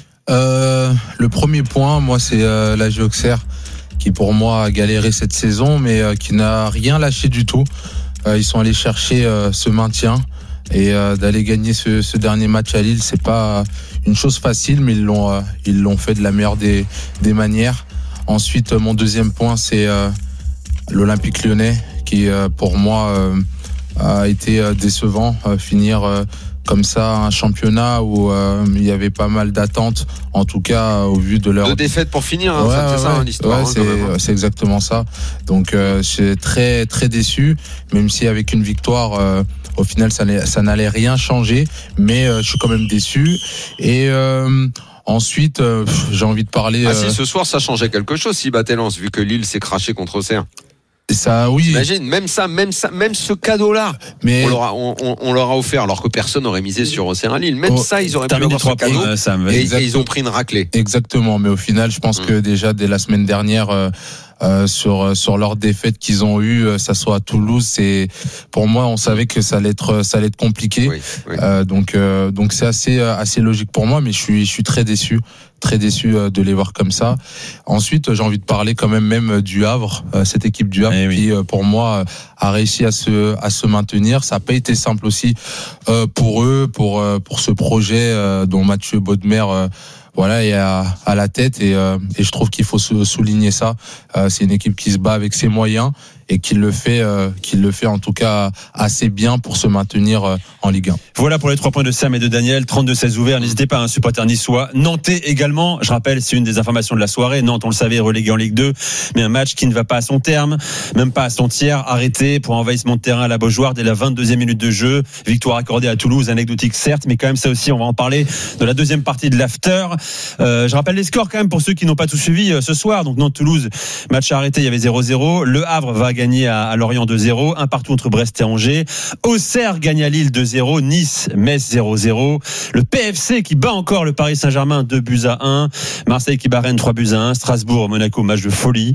Le premier point, moi, c'est l'AG Auxerre qui pour moi a galéré cette saison, mais qui n'a rien lâché du tout. Ils sont allés chercher ce maintien et d'aller gagner ce dernier match à Lille, c'est pas une chose facile, mais ils l'ont fait de la meilleure des manières. Ensuite, mon deuxième point, c'est l'Olympique Lyonnais qui pour moi a été décevant. Finir comme ça un championnat où il y avait pas mal d'attentes, en tout cas au vu de leur 2 défaites pour finir, c'est ça l'histoire. C'est exactement ça. Donc je suis très très déçu, même si avec une victoire au final ça n'allait rien changer, mais je suis quand même déçu. Et ensuite j'ai envie de parler si ce soir ça changeait quelque chose si battait Lens, vu que Lille s'est craché contre Auxerre. Ça, oui. Imagine, même ce cadeau-là, mais on leur a offert, alors que personne n'aurait misé sur Auxerre à Lille. Même ça, ils auraient pu avoir ce cadeau. Et ils ont pris une raclée. Exactement. Mais au final, je pense que déjà dès la semaine dernière, sur leur défaite qu'ils ont eue, ça soit à Toulouse, c'est pour moi on savait que ça allait être compliqué. Oui. Donc c'est assez logique pour moi, mais je suis très déçu de les voir comme ça. Ensuite, j'ai envie de parler quand même du Havre, cette équipe du Havre qui pour moi a réussi à se maintenir. Ça n'a pas été simple aussi pour eux, pour ce projet dont Mathieu Bodmer est à la tête, et je trouve qu'il faut souligner ça. C'est une équipe qui se bat avec ses moyens et qui le fait en tout cas assez bien pour se maintenir en Ligue 1. Voilà pour les 3 points de Sam et de Daniel. 32-16 ouverts. N'hésitez pas, un supporter niçois. Nantais également. Je rappelle, c'est une des informations de la soirée. Nantes, on le savait, relégué en Ligue 2, mais un match qui ne va pas à son terme, même pas à son tiers, arrêté pour envahissement de terrain à la Beaujoire dès la 22e minute de jeu. Victoire accordée à Toulouse, anecdotique certes, mais quand même ça aussi, on va en parler de la deuxième partie de l'after. Je rappelle les scores quand même pour ceux qui n'ont pas tout suivi ce soir. Donc Nantes-Toulouse, match arrêté, il y avait 0-0. Le Havre va gagné à Lorient 2-0, un partout entre Brest et Angers. Auxerre gagne à Lille 2-0, Nice, Metz 0-0. Le PFC qui bat encore le Paris Saint-Germain 2-1. Marseille qui bat Rennes 3-1. Strasbourg, Monaco, match de folie.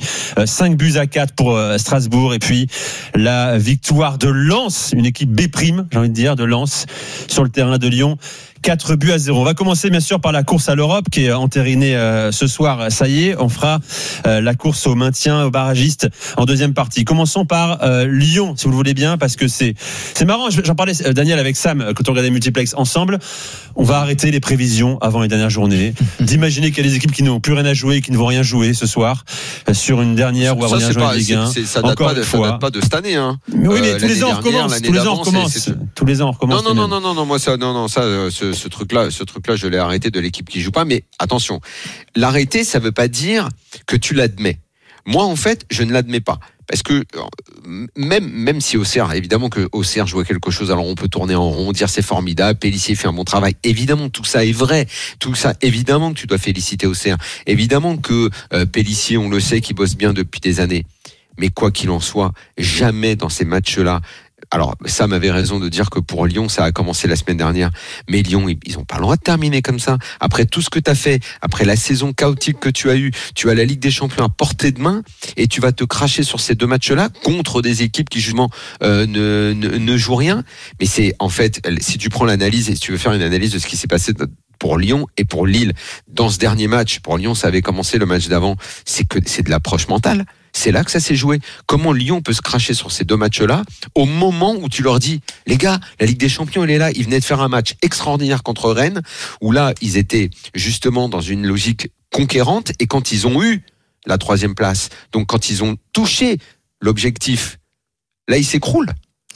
5-4 pour Strasbourg. Et puis la victoire de Lens, une équipe B', j'ai envie de dire, de Lens sur le terrain de Lyon. 4-0. On va commencer bien sûr par la course à l'Europe qui est entérinée ce soir. Ça y est, on fera la course au maintien, aux barragistes en deuxième partie. Commençons par Lyon, si vous le voulez bien, parce que c'est marrant. J'en parlais, Daniel, avec Sam, quand on regardait Multiplex ensemble. On va arrêter les prévisions avant les dernières journées. D'imaginer qu'il y a des équipes qui n'ont plus rien à jouer, qui ne vont rien jouer ce soir sur une dernière ou à rien jouer en Ligue 1. Ça date pas de cette année, hein. Oui, mais tous les ans on recommence. Tous les ans on recommence. Non, moi ce truc-là, je l'ai arrêté de l'équipe qui joue pas. Mais attention, l'arrêter, ça veut pas dire que tu l'admets. Moi, en fait, je ne l'admets pas. Parce que même si Auxerre, évidemment que Auxerre jouait quelque chose, alors on peut tourner en rond, dire c'est formidable, Pélissier fait un bon travail. Évidemment, tout ça est vrai. Tout ça, évidemment que tu dois féliciter Auxerre. Évidemment que Pélissier, on le sait, qu'il bosse bien depuis des années. Mais quoi qu'il en soit, jamais dans ces matchs-là. Alors, Sam avait raison de dire que pour Lyon, ça a commencé la semaine dernière. Mais Lyon, ils ont pas le droit de terminer comme ça. Après tout ce que tu as fait, après la saison chaotique que tu as eue, tu as la Ligue des Champions à portée de main et tu vas te cracher sur ces deux matchs-là contre des équipes qui, justement, ne jouent rien. Mais c'est, en fait, si tu prends l'analyse et si tu veux faire une analyse de ce qui s'est passé pour Lyon et pour Lille, dans ce dernier match, pour Lyon, ça avait commencé le match d'avant, c'est de l'approche mentale. C'est là que ça s'est joué. Comment Lyon peut se cracher sur ces deux matchs-là au moment où tu leur dis, les gars, la Ligue des Champions, elle est là. Ils venaient de faire un match extraordinaire contre Rennes, où là, ils étaient justement dans une logique conquérante. Et quand ils ont eu la 3e place, donc quand ils ont touché l'objectif, là, ils s'écroulent.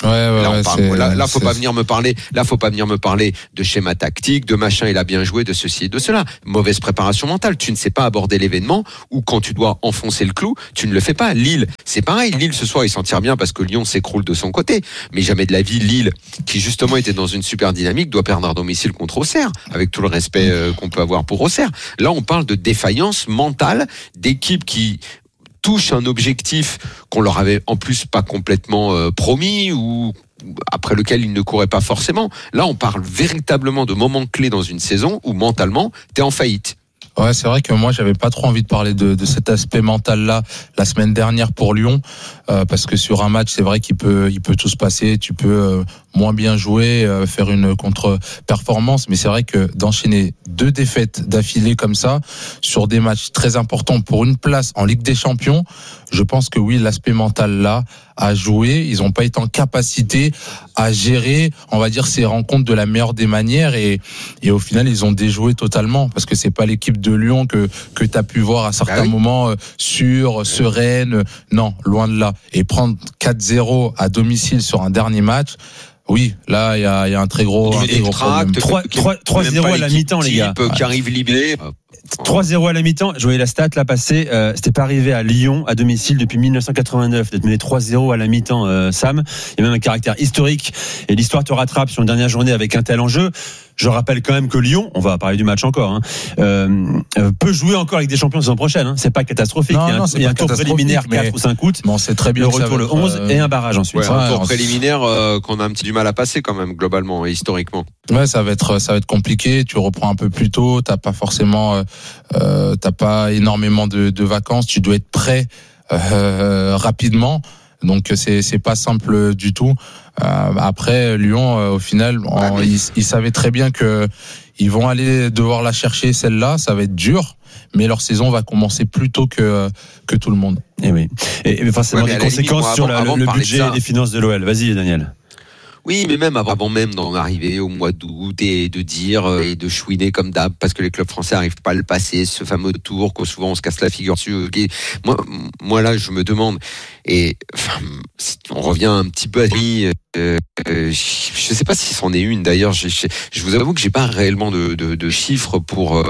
Là, faut pas venir me parler. Là, faut pas venir me parler de schéma tactique, de machin. Il a bien joué, de ceci et de cela. Mauvaise préparation mentale. Tu ne sais pas aborder l'événement ou quand tu dois enfoncer le clou, tu ne le fais pas. Lille, c'est pareil. Lille ce soir, il s'en tire bien parce que Lyon s'écroule de son côté. Mais jamais de la vie, Lille, qui justement était dans une super dynamique, doit perdre à domicile contre Auxerre, avec tout le respect qu'on peut avoir pour Auxerre. Là, on parle de défaillance mentale d'équipes qui touche un objectif qu'on leur avait en plus pas complètement promis ou après lequel ils ne couraient pas forcément. Là, on parle véritablement de moments clés dans une saison où mentalement, t'es en faillite. Ouais, c'est vrai que moi j'avais pas trop envie de parler de cet aspect mental là la semaine dernière pour Lyon parce que sur un match c'est vrai qu'il peut tout se passer, tu peux moins bien jouer, faire une contre-performance, mais c'est vrai que d'enchaîner 2 défaites d'affilée comme ça sur des matchs très importants pour une place en Ligue des Champions, je pense que oui, l'aspect mental là a joué, ils ont pas été en capacité à gérer, on va dire, ces rencontres de la meilleure des manières et au final ils ont déjoué totalement parce que c'est pas l'équipe de Lyon que tu as pu voir à certains moments sereine, non, loin de là. Et prendre 4-0 à domicile sur un dernier match, oui, là il y a un très gros problème. 3-0 à la mi-temps, les gars. Qui arrive libéré. 3-0 à la mi-temps, je voyais la stat là passer, c'était pas arrivé à Lyon à domicile depuis 1989 d'être mené 3-0 à la mi-temps, Sam. Il y a même un caractère historique et l'histoire te rattrape sur une dernière journée avec un tel enjeu. Je rappelle quand même que Lyon, on va parler du match encore, peut jouer encore avec des champions la saison prochaine. C'est pas catastrophique. Il y a un tour préliminaire 4 ou 5 août. Bon, c'est très bien. Le retour le 11 et un barrage ensuite. Un tour préliminaire qu'on a un petit du mal à passer quand même globalement et historiquement. Ouais, ça va être compliqué. Tu reprends un peu plus tôt. T'as pas forcément, t'as pas énormément de vacances. Tu dois être prêt rapidement. Donc c'est pas simple du tout. Après Lyon, au final, ils savaient très bien que ils vont aller devoir la chercher celle-là. Ça va être dur, mais leur saison va commencer plus tôt que tout le monde. Et oui. Et forcément des conséquences sur le budget et les finances de l'OL. Vas-y, Daniel. Oui, mais même avant même d'en arriver au mois d'août et de dire et de chouiner comme d'hab parce que les clubs français n'arrivent pas à le passer, ce fameux tour que souvent on se casse la figure dessus. Moi là, je me demande et enfin, on revient un petit peu à je sais pas si c'en est une d'ailleurs. Je vous avoue que j'ai pas réellement de chiffres pour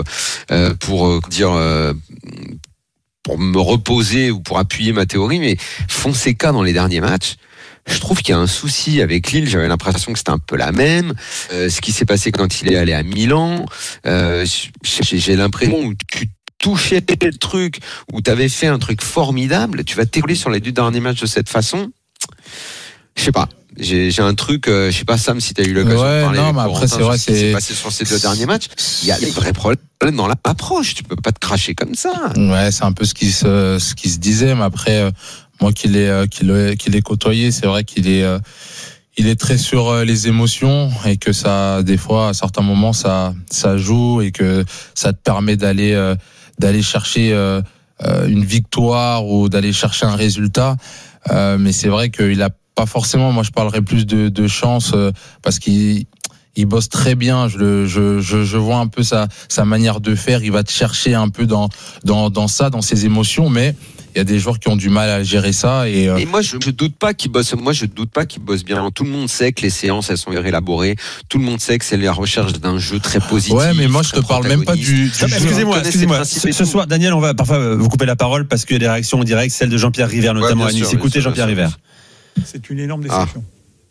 me reposer ou pour appuyer ma théorie, mais Fonseca dans les derniers matchs. Je trouve qu'il y a un souci avec Lille. J'avais l'impression que c'était un peu la même. Ce qui s'est passé quand il est allé à Milan, j'ai l'impression où tu touchais le truc, où tu avais fait un truc formidable, tu vas t'écouler sur les 2 derniers matchs de cette façon. Je sais pas. J'ai un truc, je sais pas Sam si tu as eu l'occasion de parler. Non, mais après c'est vrai, ce qui s'est passé sur ces 2 derniers matchs. Il y a des vrais problèmes dans l'approche. Tu peux pas te cracher comme ça. Ouais, c'est un peu ce qui se disait, mais après. Moi qui l'ai côtoyé, c'est vrai qu'il est il est très sur les émotions et que ça, des fois, à certains moments, ça joue et que ça te permet d'aller chercher une victoire ou d'aller chercher un résultat. Mais c'est vrai qu'il a pas forcément. Moi, je parlerais plus de chance parce qu'il bosse très bien. Je vois un peu sa manière de faire. Il va te chercher un peu dans ses émotions, mais il y a des joueurs qui ont du mal à gérer ça. Et moi, je doute pas qu'il bosse. Moi, je doute pas qu'il bosse bien. Tout le monde sait que les séances, elles sont élaborées. Tout le monde sait que c'est la recherche d'un jeu très positif. Ouais, mais moi, je te parle même pas du jeu. Excusez-moi. Ce soir, Daniel, on va parfois vous couper la parole parce qu'il y a des réactions en direct, celle de Jean-Pierre River notamment à Nice. Écoutez Jean-Pierre River. C'est une énorme déception.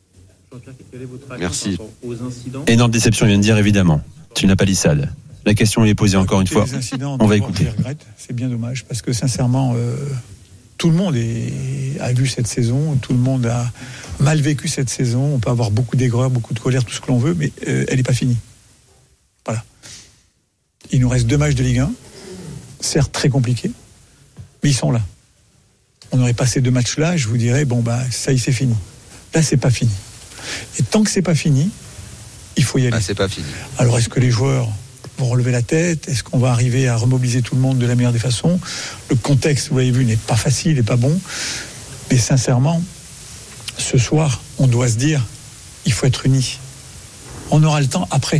Merci. Énorme déception, il vient de dire évidemment. C'est une palissade. La question est posée encore une fois. On va écouter. Je regrette, c'est bien dommage parce que sincèrement, tout le monde a vu cette saison, tout le monde a mal vécu cette saison. On peut avoir beaucoup d'aigreur, beaucoup de colère, tout ce que l'on veut, mais elle n'est pas finie. Voilà. Il nous reste 2 matchs de Ligue 1, certes très compliqués, mais ils sont là. On aurait passé 2 matchs-là, je vous dirais, ça y est, c'est fini. Là, c'est pas fini. Et tant que c'est pas fini, il faut y aller. C'est pas fini. Alors, est-ce que les joueurs vont relever la tête? Est-ce qu'on va arriver à remobiliser tout le monde de la meilleure des façons? Le contexte, vous l'avez vu, n'est pas facile, n'est pas bon. Mais sincèrement, ce soir, on doit se dire, il faut être unis. On aura le temps après.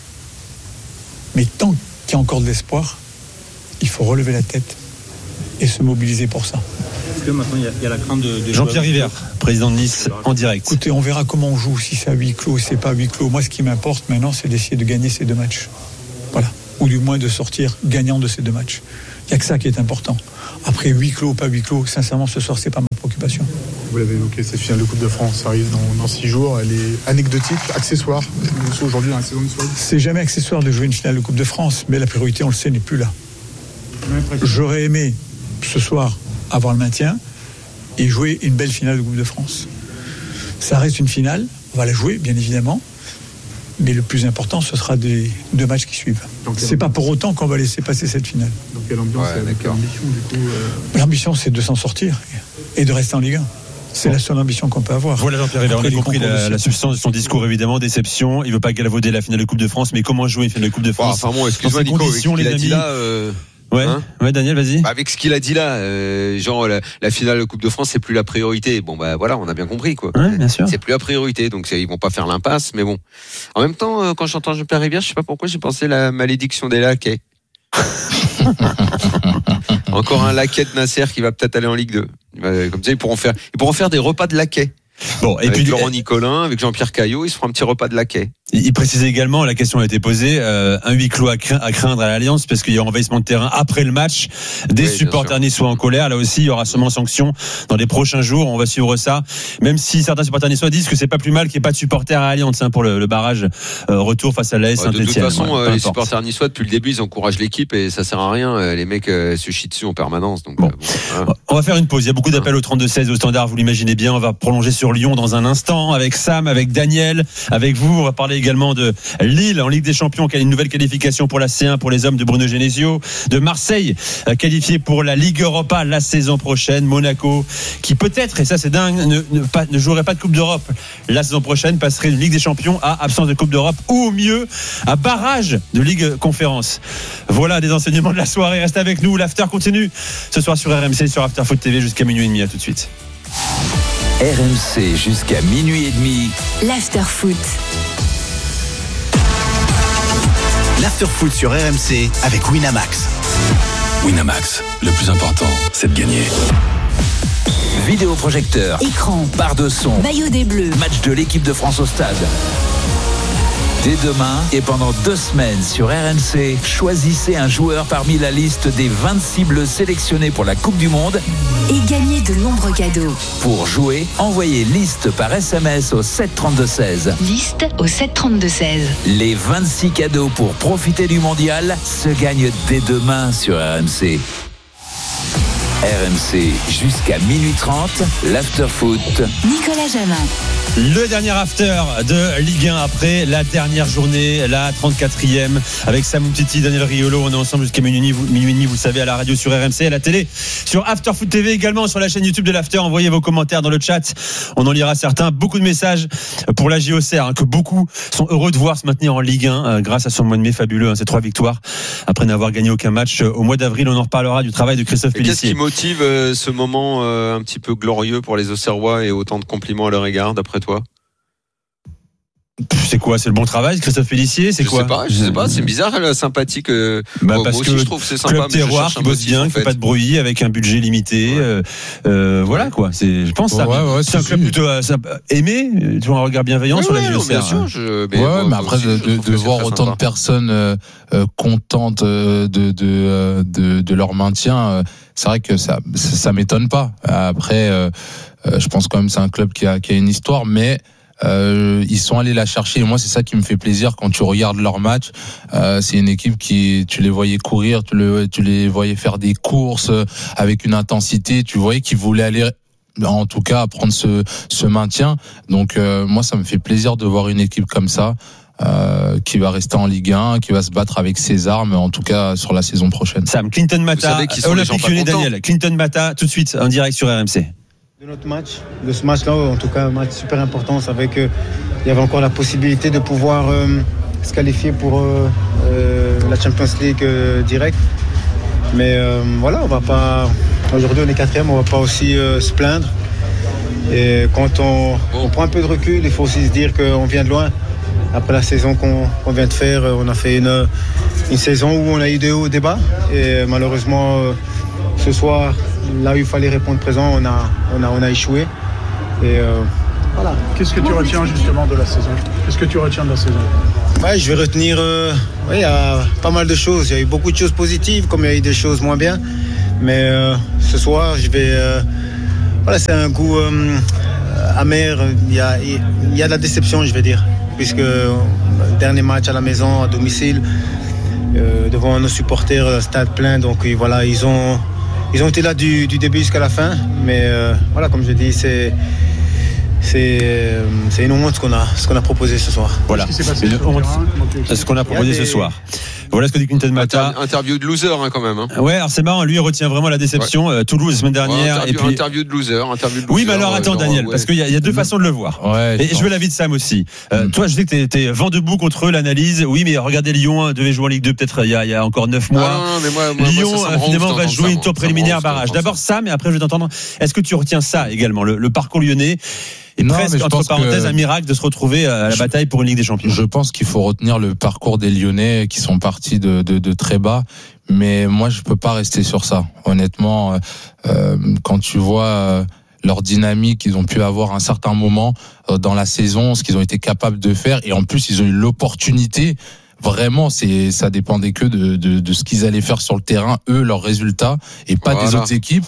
Mais tant qu'il y a encore de l'espoir, il faut relever la tête et se mobiliser pour ça. Est-ce que maintenant il y a la crainte de Jean-Pierre River, président de Nice, en direct. Écoutez, on verra comment on joue, si c'est à huis clos, si c'est pas à huis clos. Moi, ce qui m'importe maintenant, c'est d'essayer de gagner ces 2 matchs. Voilà. Ou du moins de sortir gagnant de ces 2 matchs. Il n'y a que ça qui est important. Après, huis clos, pas huis clos, sincèrement, ce soir, c'est pas ma préoccupation. Vous l'avez évoqué, cette finale de Coupe de France, ça arrive dans 6 jours. Elle est anecdotique, accessoire. Aujourd'hui, dans la saison de soirée. C'est jamais accessoire de jouer une finale de Coupe de France, mais la priorité, on le sait, n'est plus là. J'aurais aimé, ce soir, avoir le maintien et jouer une belle finale de Coupe de France. Ça reste une finale, on va la jouer, bien évidemment. Mais le plus important, ce sera des 2 matchs qui suivent. C'est pas pour autant qu'on va laisser passer cette finale. Donc quelle ambiance l'ambition du coup L'ambition, c'est de s'en sortir et de rester en Ligue 1. C'est la seule ambition qu'on peut avoir. Voilà Jean-Pierre River, on a compris la substance de son discours, évidemment, déception. Il veut pas galvauder la finale de Coupe de France, mais comment jouer une finale de Coupe de France? Enfin bon, excuse-moi Nico, avec ce qu'il a dit là... Ouais, Daniel, vas-y. Avec ce qu'il a dit là, la finale de Coupe de France, c'est plus la priorité. Bon, voilà, on a bien compris, quoi. Ouais, bien sûr. C'est plus la priorité, donc ils vont pas faire l'impasse, mais bon. En même temps, quand j'entends Jean-Pierre Rivière, je sais pas pourquoi j'ai pensé la malédiction des laquais. Encore un laquais de Nasser qui va peut-être aller en Ligue 2. Comme ça, ils pourront faire des repas de laquais. Bon, et avec puis Laurent Nicolin, avec Jean-Pierre Caillot, ils se feront un petit repas de laquais. Il précisait également, la question a été posée, un huis clos à craindre à l'Alliance parce qu'il y a envahissement de terrain après le match, des supporters niçois en colère. Là aussi, il y aura sûrement sanction dans les prochains jours. On va suivre ça. Même si certains supporters niçois disent que c'est pas plus mal qu'il n'y ait pas de supporters à Alliance pour le barrage retour face à l'AS Saint-Etienne. De toute façon, les supporters niçois depuis le début, ils encouragent l'équipe et ça sert à rien. Les mecs se chient dessus en permanence. Donc, voilà. On va faire une pause. Il y a beaucoup d'appels au 32-16 au standard. Vous l'imaginez bien. On va prolonger sur Lyon dans un instant avec Sam, avec Daniel, avec vous. On va parler également de Lille en Ligue des Champions qui a une nouvelle qualification pour la C1 pour les hommes de Bruno Genesio, de Marseille qualifié pour la Ligue Europa la saison prochaine, Monaco qui peut-être, et ça c'est dingue, ne jouerait pas de Coupe d'Europe la saison prochaine, passerait une Ligue des Champions à absence de Coupe d'Europe ou au mieux à barrage de Ligue Conférence. Voilà des enseignements de la soirée. Reste avec nous, l'after continue ce soir sur RMC, sur After Foot TV jusqu'à minuit et demi. À tout de suite. RMC jusqu'à minuit et demi. L'After Foot. L'After Foot sur RMC avec Winamax. Winamax, le plus important, c'est de gagner. Vidéoprojecteur, écran, barre de son, maillot des Bleus, match de l'équipe de France au stade. Dès demain et pendant 2 semaines sur RMC, choisissez un joueur parmi la liste des 26 bleus sélectionnés pour la Coupe du Monde et gagnez de nombreux cadeaux. Pour jouer, envoyez liste par SMS au 732-16. Liste au 732-16. Les 26 cadeaux pour profiter du mondial se gagnent dès demain sur RMC. RMC jusqu'à minuit 30, l'after-foot. Nicolas Jamin. Le dernier after de Ligue 1 après la dernière journée, la 34e, avec Samu Titi, Daniel Riolo. On est ensemble jusqu'à minuit et demi, vous le savez, à la radio sur RMC, à la télé, sur After Foot TV également, sur la chaîne YouTube de l'After. Envoyez vos commentaires dans le chat, on en lira certains. Beaucoup de messages pour la JOCR, que beaucoup sont heureux de voir se maintenir en Ligue 1 grâce à son mois de mai fabuleux, ces 3 victoires après n'avoir gagné aucun match au mois d'avril. On en reparlera du travail de Christophe Pélissier. Qu'est-ce qui motive ce moment un petit peu glorieux pour les Auxerrois et autant de compliments à leur égard, d'après toi? C'est quoi? C'est le bon travail, Christophe Pélissier? C'est quoi? Je sais pas, c'est bizarre, sympathique. Parce moi que aussi, je trouve que c'est sympa. Club terroir qui bosse bien, qui fait pas de bruit, avec un budget limité. Voilà quoi. Je pense ça. C'est un club plutôt aimé. Tu vois, un regard bienveillant sur la JOCR. Bien sûr. Mais après de voir autant de personnes contentes de leur maintien, c'est vrai que ça m'étonne pas. Après, je pense quand même que c'est un club qui a une histoire, mais ils sont allés la chercher, et moi c'est ça qui me fait plaisir quand tu regardes leur match. C'est une équipe qui, tu les voyais courir, tu les voyais faire des courses avec une intensité, tu voyais qu'ils voulaient aller en tout cas prendre ce maintien. Donc moi ça me fait plaisir de voir une équipe comme ça qui va rester en Ligue 1, qui va se battre avec ses armes, en tout cas sur la saison prochaine. Sam, Clinton Mata, Olympique Lyonnais, Daniel. Clinton Mata, tout de suite en direct sur RMC. De ce match-là, en tout cas un match super important. On savait qu'il y avait encore la possibilité de pouvoir se qualifier pour la Champions League direct. Mais voilà, on va pas. Aujourd'hui on est 4e, on va pas aussi se plaindre. Et quand on prend un peu de recul, il faut aussi se dire qu'on vient de loin. Après la saison qu'on vient de faire, on a fait une saison où on a eu des hauts, des bas. Et malheureusement, ce soir, là où il fallait répondre présent, on a échoué. Et voilà. Qu'est-ce que tu retiens justement de la saison? Qu'est-ce que tu retiens de la saison? Je vais retenir il y a pas mal de choses. Il y a eu beaucoup de choses positives, comme il y a eu des choses moins bien. Mais ce soir, je vais. C'est un goût amer. Il y a de la déception, je vais dire. Puisque le dernier match à la maison, à domicile, devant nos supporters, stade plein. Donc voilà, ils ont été là du début jusqu'à la fin. Mais voilà, comme je dis, c'est une honte ce qu'on a proposé ce soir. Voilà, ce qu'on a proposé ce soir. Voilà ce que dit Clinton Mata. Interview de loser quand même. Ouais, alors c'est marrant, lui il retient vraiment la déception. Toulouse la semaine dernière. Interview de loser. Oui, mais alors attends Daniel, parce qu'il y a deux façons de le voir. Et je veux l'avis de Sam aussi. Toi, je sais que t'es vent debout contre eux, l'analyse. Oui, mais regardez, Lyon devait jouer en Ligue 2 peut-être il y a encore 9 mois. Lyon finalement va jouer une tour préliminaire barrage. D'abord Sam, et après je vais t'entendre. Est-ce que tu retiens ça également, le parcours lyonnais? Et presque, entre parenthèses, un miracle de se retrouver à la bataille pour une Ligue des Champions. Je pense qu'il faut retenir le parcours des Lyonnais qui sont partis de très bas. Mais moi, je peux pas rester sur ça. Honnêtement, quand tu vois leur dynamique qu'ils ont pu avoir à un certain moment dans la saison, ce qu'ils ont été capables de faire, et en plus, ils ont eu l'opportunité. Vraiment, ça dépendait que de ce qu'ils allaient faire sur le terrain, eux, leurs résultats, et pas des autres équipes.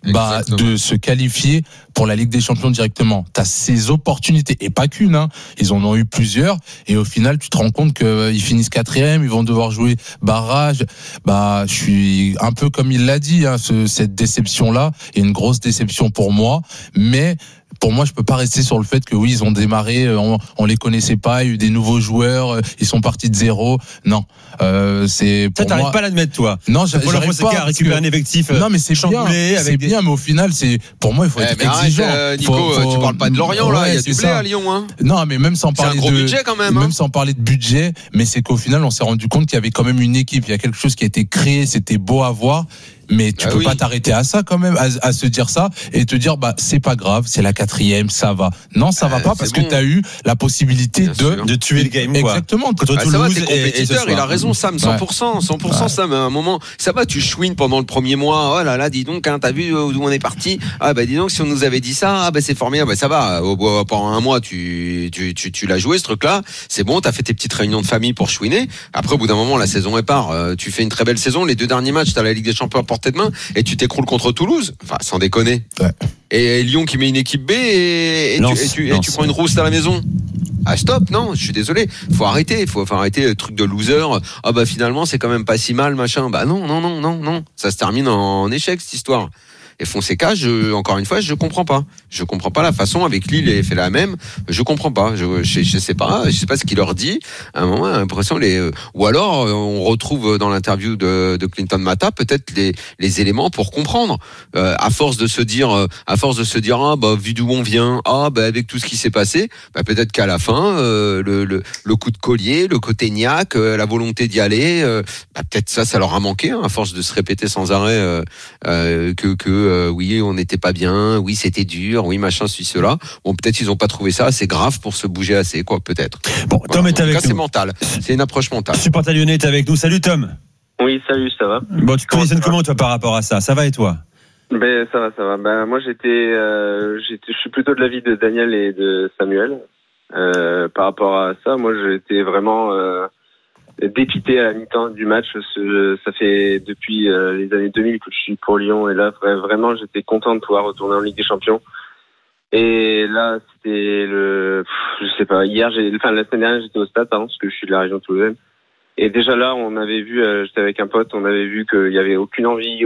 De se qualifier pour la Ligue des Champions directement. T'as ces opportunités, et pas qu'une, hein. Ils en ont eu plusieurs, et au final, tu te rends compte qu'ils finissent 4e, ils vont devoir jouer barrage. Je suis un peu comme il l'a dit, hein, cette déception-là est une grosse déception pour moi, mais pour moi, je peux pas rester sur le fait que oui, ils ont démarré, on les connaissait pas, il y a eu des nouveaux joueurs, ils sont partis de zéro. Non, c'est pour ça, moi. t'arrives pas à l'admettre, toi. Non, j'arrive pas à récupérer un effectif. Non, mais c'est chamboulé. C'est bien, mais au final, pour moi, il faut être exigeant. Nico, tu parles pas de Lorient là, il y a du blé à Lyon, hein. Non, mais même sans parler de budget quand même. Même sans parler de budget, mais c'est qu'au final, on s'est rendu compte qu'il y avait quand même une équipe, il y a quelque chose qui a été créé, c'était beau à voir. Mais tu peux pas t'arrêter à ça quand même, à se dire ça et te dire c'est pas grave, c'est la 4e, ça va. Non, ça va pas parce que t'as eu la possibilité de tuer le game. Exactement. Contre Toulouse, ça va, t'es compétiteur, il a raison Sam, 100% Sam. À un moment, ça va, tu chouines pendant le premier mois. Oh là là, dis donc, hein, t'as vu d'où on est parti? Dis donc, si on nous avait dit ça, c'est formidable. Ça va. Pendant un mois, tu l'as joué ce truc-là. C'est bon, t'as fait tes petites réunions de famille pour chouiner. Après, au bout d'un moment, la saison est part. Tu fais une très belle saison. Les 2 derniers matchs, t'as la Ligue des Champions à portée de main et tu t'écroules contre Toulouse. Enfin, sans déconner. Ouais. Et Lyon qui met une équipe B et tu prends une rousse à la maison. Stop, non, je suis désolé. Faut arrêter le truc de loser. Finalement, c'est quand même pas si mal, machin. Non. Ça se termine en échec, cette histoire. Et Fonseca, encore une fois, je comprends pas. Je comprends pas la façon avec Lille, il a fait la même. Je comprends pas. Je sais pas ce qu'il leur dit. À un moment, j'ai l'impression ou alors on retrouve dans l'interview de Clinton Mata peut-être les éléments pour comprendre. À force de se dire, vu d'où on vient, avec tout ce qui s'est passé, peut-être qu'à la fin, le coup de collier, le côté niaque, la volonté d'y aller, peut-être ça leur a manqué, à force de se répéter sans arrêt oui, on n'était pas bien, oui, c'était dur, oui, machin, cela. Bon, peut-être ils n'ont pas trouvé ça assez grave pour se bouger assez, peut-être. Bon, Tom est avec nous. C'est mental, c'est une approche mentale. Supporter lyonnais est avec nous. Salut Tom. Oui, salut, ça va. Bon, tu te positionnes comment toi par rapport à ça? Ça va et toi? Ça va. Moi, je suis plutôt de l'avis de Daniel et de Samuel. Par rapport à ça, moi, j'étais vraiment dépité à la mi-temps du match. Ça fait depuis les années 2000 que je suis pour Lyon, et là, vraiment, j'étais content de pouvoir retourner en Ligue des Champions. Et là, c'était je sais pas, la semaine dernière, j'étais au stade, parce que je suis de la région toulousaine. Et déjà là, on avait vu, j'étais avec un pote, on avait vu qu'il y avait aucune envie,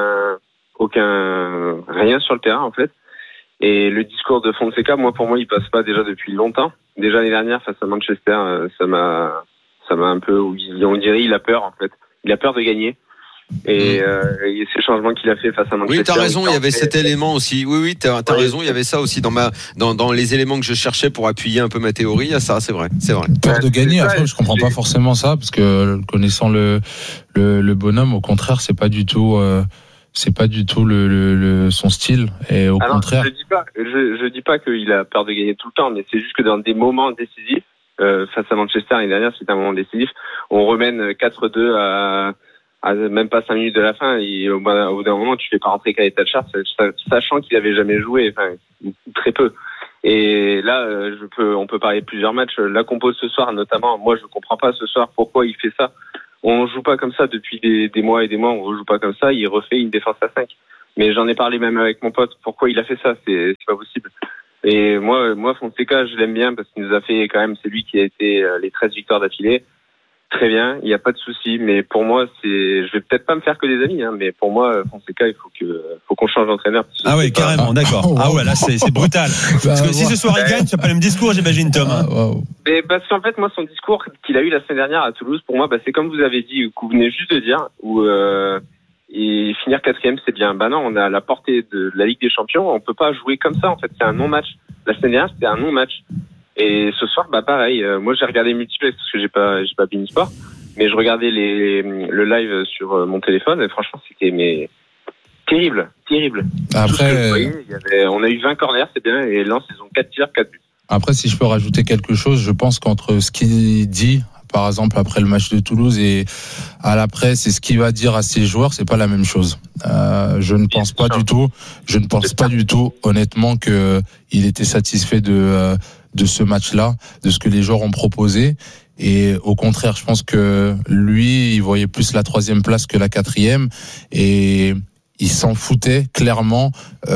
rien sur le terrain, en fait. Et le discours de Fonseca, pour moi, il passe pas déjà depuis longtemps. Déjà l'année dernière, face à Manchester, ça m'a un peu, on dirait, il a peur, en fait. Il a peur de gagner. Et ces changements qu'il a fait face à Manchester. Oui, t'as raison, il y avait cet élément aussi. Oui, t'as raison, il y avait ça aussi dans les éléments que je cherchais pour appuyer un peu ma théorie. Il y a ça, c'est vrai. Peur de gagner. Après, je comprends pas forcément ça, parce que connaissant le bonhomme, au contraire, c'est pas du tout son style. Et au contraire. Je dis pas qu'il a peur de gagner tout le temps, mais c'est juste que dans des moments décisifs, face à Manchester l'année dernière, c'était un moment décisif. On remène 4-2 à même pas 5 minutes de la fin, et au bout d'un moment, tu fais pas rentrer Khaled Tachar, sachant qu'il avait jamais joué, très peu. Et là, on peut parler de plusieurs matchs. La compo ce soir, notamment, moi, je comprends pas ce soir pourquoi il fait ça. On joue pas comme ça depuis des mois et des mois, on joue pas comme ça, il refait une défense à 5. Mais j'en ai parlé même avec mon pote, pourquoi il a fait ça, c'est pas possible. Et moi, Fonseca, je l'aime bien parce qu'il nous a fait quand même, c'est lui qui a été les 13 victoires d'affilée. Très bien, il n'y a pas de souci, mais pour moi, je vais peut-être pas me faire que des amis, mais pour moi, Fonseca, il faut qu'on change d'entraîneur. Ah oui, carrément, d'accord. Ah ouais, là, c'est brutal. Parce que si ce soir il gagne, tu n'as pas le même discours, j'imagine, Tom. Mais parce qu'en fait, moi, son discours qu'il a eu la semaine dernière à Toulouse, pour moi, c'est comme vous avez dit, que vous venez juste de dire, où et finir 4e, c'est bien. Non, on est à la portée de la Ligue des Champions, on peut pas jouer comme ça, en fait, c'est un non-match. La semaine dernière, c'était un non-match. Et ce soir, pareil. Moi, j'ai regardé multiplex parce que j'ai pas Bein Sport, mais je regardais le live sur mon téléphone et franchement, c'était terrible. Après, on a eu 20 corners, c'est bien, et Lens, ils ont 4 tirs, 4 buts. Après, si je peux rajouter quelque chose, je pense qu'entre ce qu'il dit, par exemple, après le match de Toulouse, et à la presse, et ce qu'il va dire à ses joueurs, c'est pas la même chose. Je ne pense pas du tout, honnêtement, que il était satisfait de ce match-là, de ce que les joueurs ont proposé. Et au contraire, je pense que lui, il voyait plus la 3e place que la 4e, et il s'en foutait clairement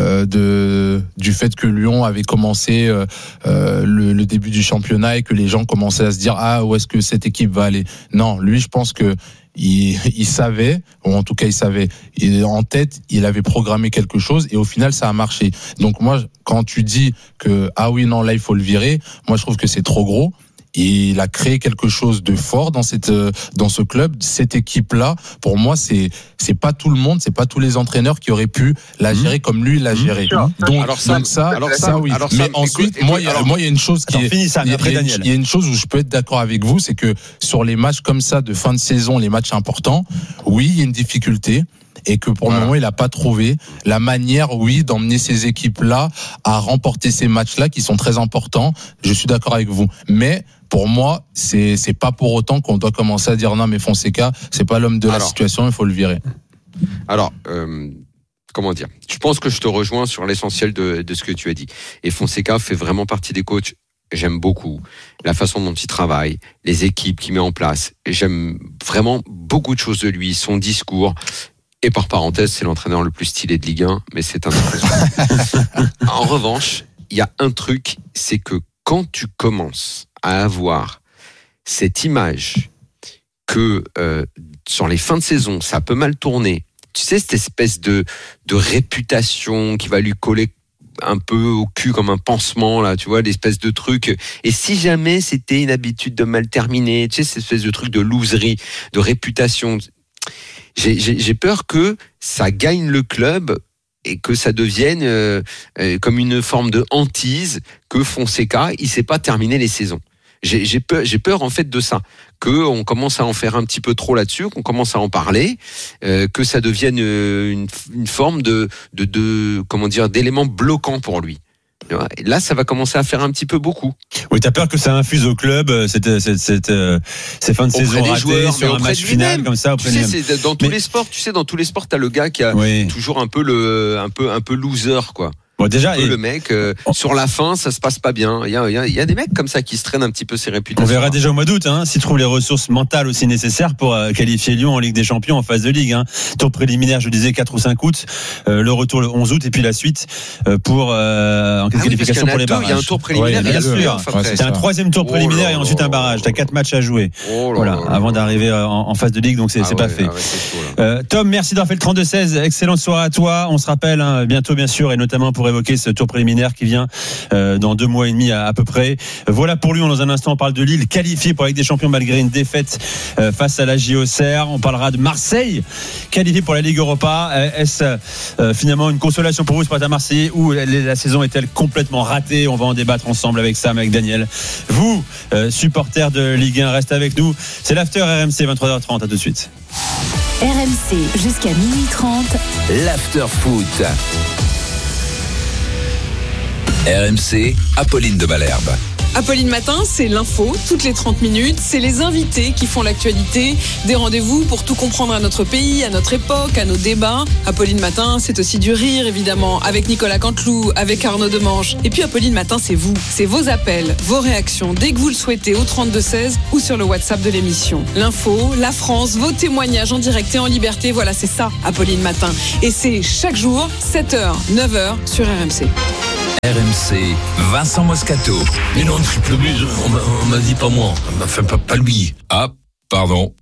du fait que Lyon avait commencé le début du championnat et que les gens commençaient à se dire où est-ce que cette équipe va aller. Non, lui, je pense que il savait, ou en tout cas il savait, en tête, il avait programmé quelque chose et au final ça a marché. Donc moi, quand tu dis que oui, non, là il faut le virer, moi je trouve que c'est trop gros. Il a créé quelque chose de fort dans ce club, cette équipe-là. Pour moi, c'est pas tout le monde, c'est pas tous les entraîneurs qui auraient pu la gérer comme lui l'a géré. Donc ça, oui. Mais ensuite, moi, il y a une chose il y a une chose où je peux être d'accord avec vous, c'est que sur les matchs comme ça de fin de saison, les matchs importants, oui, il y a une difficulté. Et que pour le moment, il n'a pas trouvé la manière, d'emmener ces équipes-là à remporter ces matchs-là qui sont très importants. Je suis d'accord avec vous. Mais pour moi, c'est pas pour autant qu'on doit commencer à dire non, mais Fonseca, c'est pas l'homme de la situation, il faut le virer. Alors, comment dire ? Je pense que je te rejoins sur l'essentiel de ce que tu as dit. Et Fonseca fait vraiment partie des coachs. J'aime beaucoup la façon dont il travaille, les équipes qu'il met en place. Et j'aime vraiment beaucoup de choses de lui, son discours. Et par parenthèse, c'est l'entraîneur le plus stylé de Ligue 1, mais c'est un En revanche, il y a un truc, c'est que quand tu commences à avoir cette image que sur les fins de saison, ça peut mal tourner tu sais, cette espèce de réputation qui va lui coller un peu au cul comme un pansement, là, tu vois, l'espèce de truc. Et si jamais c'était une habitude de mal terminer, tu sais, cette espèce de truc de loserie, de réputation, j'ai peur que ça gagne le club et que ça devienne comme une forme de hantise, que Fonseca, il sait pas terminer les saisons. J'ai peur en fait de ça, qu'on commence à en faire un petit peu trop là-dessus, qu'on commence à en parler, que ça devienne une forme de comment dire, d'élément bloquant pour lui. Et là, ça va commencer à faire un petit peu beaucoup. Oui, t'as peur que ça infuse au club ces fins de saison ratées joueurs, sur un match final comme ça. Tu sais, c'est dans tous les sports. Tu sais, dans tous les sports, t'as le gars qui a toujours un peu loser, quoi. Bon, déjà, le mec, sur la fin, ça se passe pas bien. Il y a des mecs comme ça qui se traînent un petit peu ses réputations. On verra déjà au mois d'août, s'ils trouvent les ressources mentales aussi nécessaires pour qualifier Lyon en Ligue des Champions en phase de Ligue. Tour préliminaire, je disais 4 ou 5 août, le retour le 11 août et puis la suite pour en qualification pour les barrages. Il y a un tour préliminaire, bien sûr. C'est un 3e tour préliminaire et ensuite un barrage. T'as 4 matchs à jouer. Avant d'arriver en phase de Ligue, donc c'est pas fait. Tom, merci d'avoir fait le 32-16. Excellente soirée à toi. On se rappelle bientôt, bien sûr, et notamment pour évoquer ce tour préliminaire qui vient dans 2 mois et demi à peu près. Voilà pour Lyon. Dans un instant, on parle de Lille qualifiée pour la Ligue des Champions malgré une défaite face à la JOCR. On parlera de Marseille qualifiée pour la Ligue Europa. Est-ce finalement une consolation pour vous, ce matin Marseille, ou la saison est-elle complètement ratée? On va en débattre ensemble avec Sam, avec Daniel. Vous, supporters de Ligue 1, restez avec nous. C'est l'After RMC, 23h30. À tout de suite. RMC jusqu'à minuit 30. L'After Foot. RMC, Apolline de Malherbe. Apolline Matin, c'est l'info, toutes les 30 minutes. C'est les invités qui font l'actualité. Des rendez-vous pour tout comprendre à notre pays, à notre époque, à nos débats. Apolline Matin, c'est aussi du rire, évidemment, avec Nicolas Canteloup, avec Arnaud Demange. Et puis Apolline Matin, c'est vous. C'est vos appels, vos réactions, dès que vous le souhaitez, au 32-16 ou sur le WhatsApp de l'émission. L'info, la France, vos témoignages en direct et en liberté. Voilà, c'est ça, Apolline Matin. Et c'est chaque jour, 7h, 9h sur RMC. RMC, Vincent Moscato. Mais non, triple but, on m'a dit pas moi. Enfin, pas lui. Ah, pardon.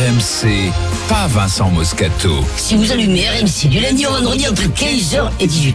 RMC, pas Vincent Moscato. Si vous allumez RMC du lundi au vendredi entre 15h et 18h.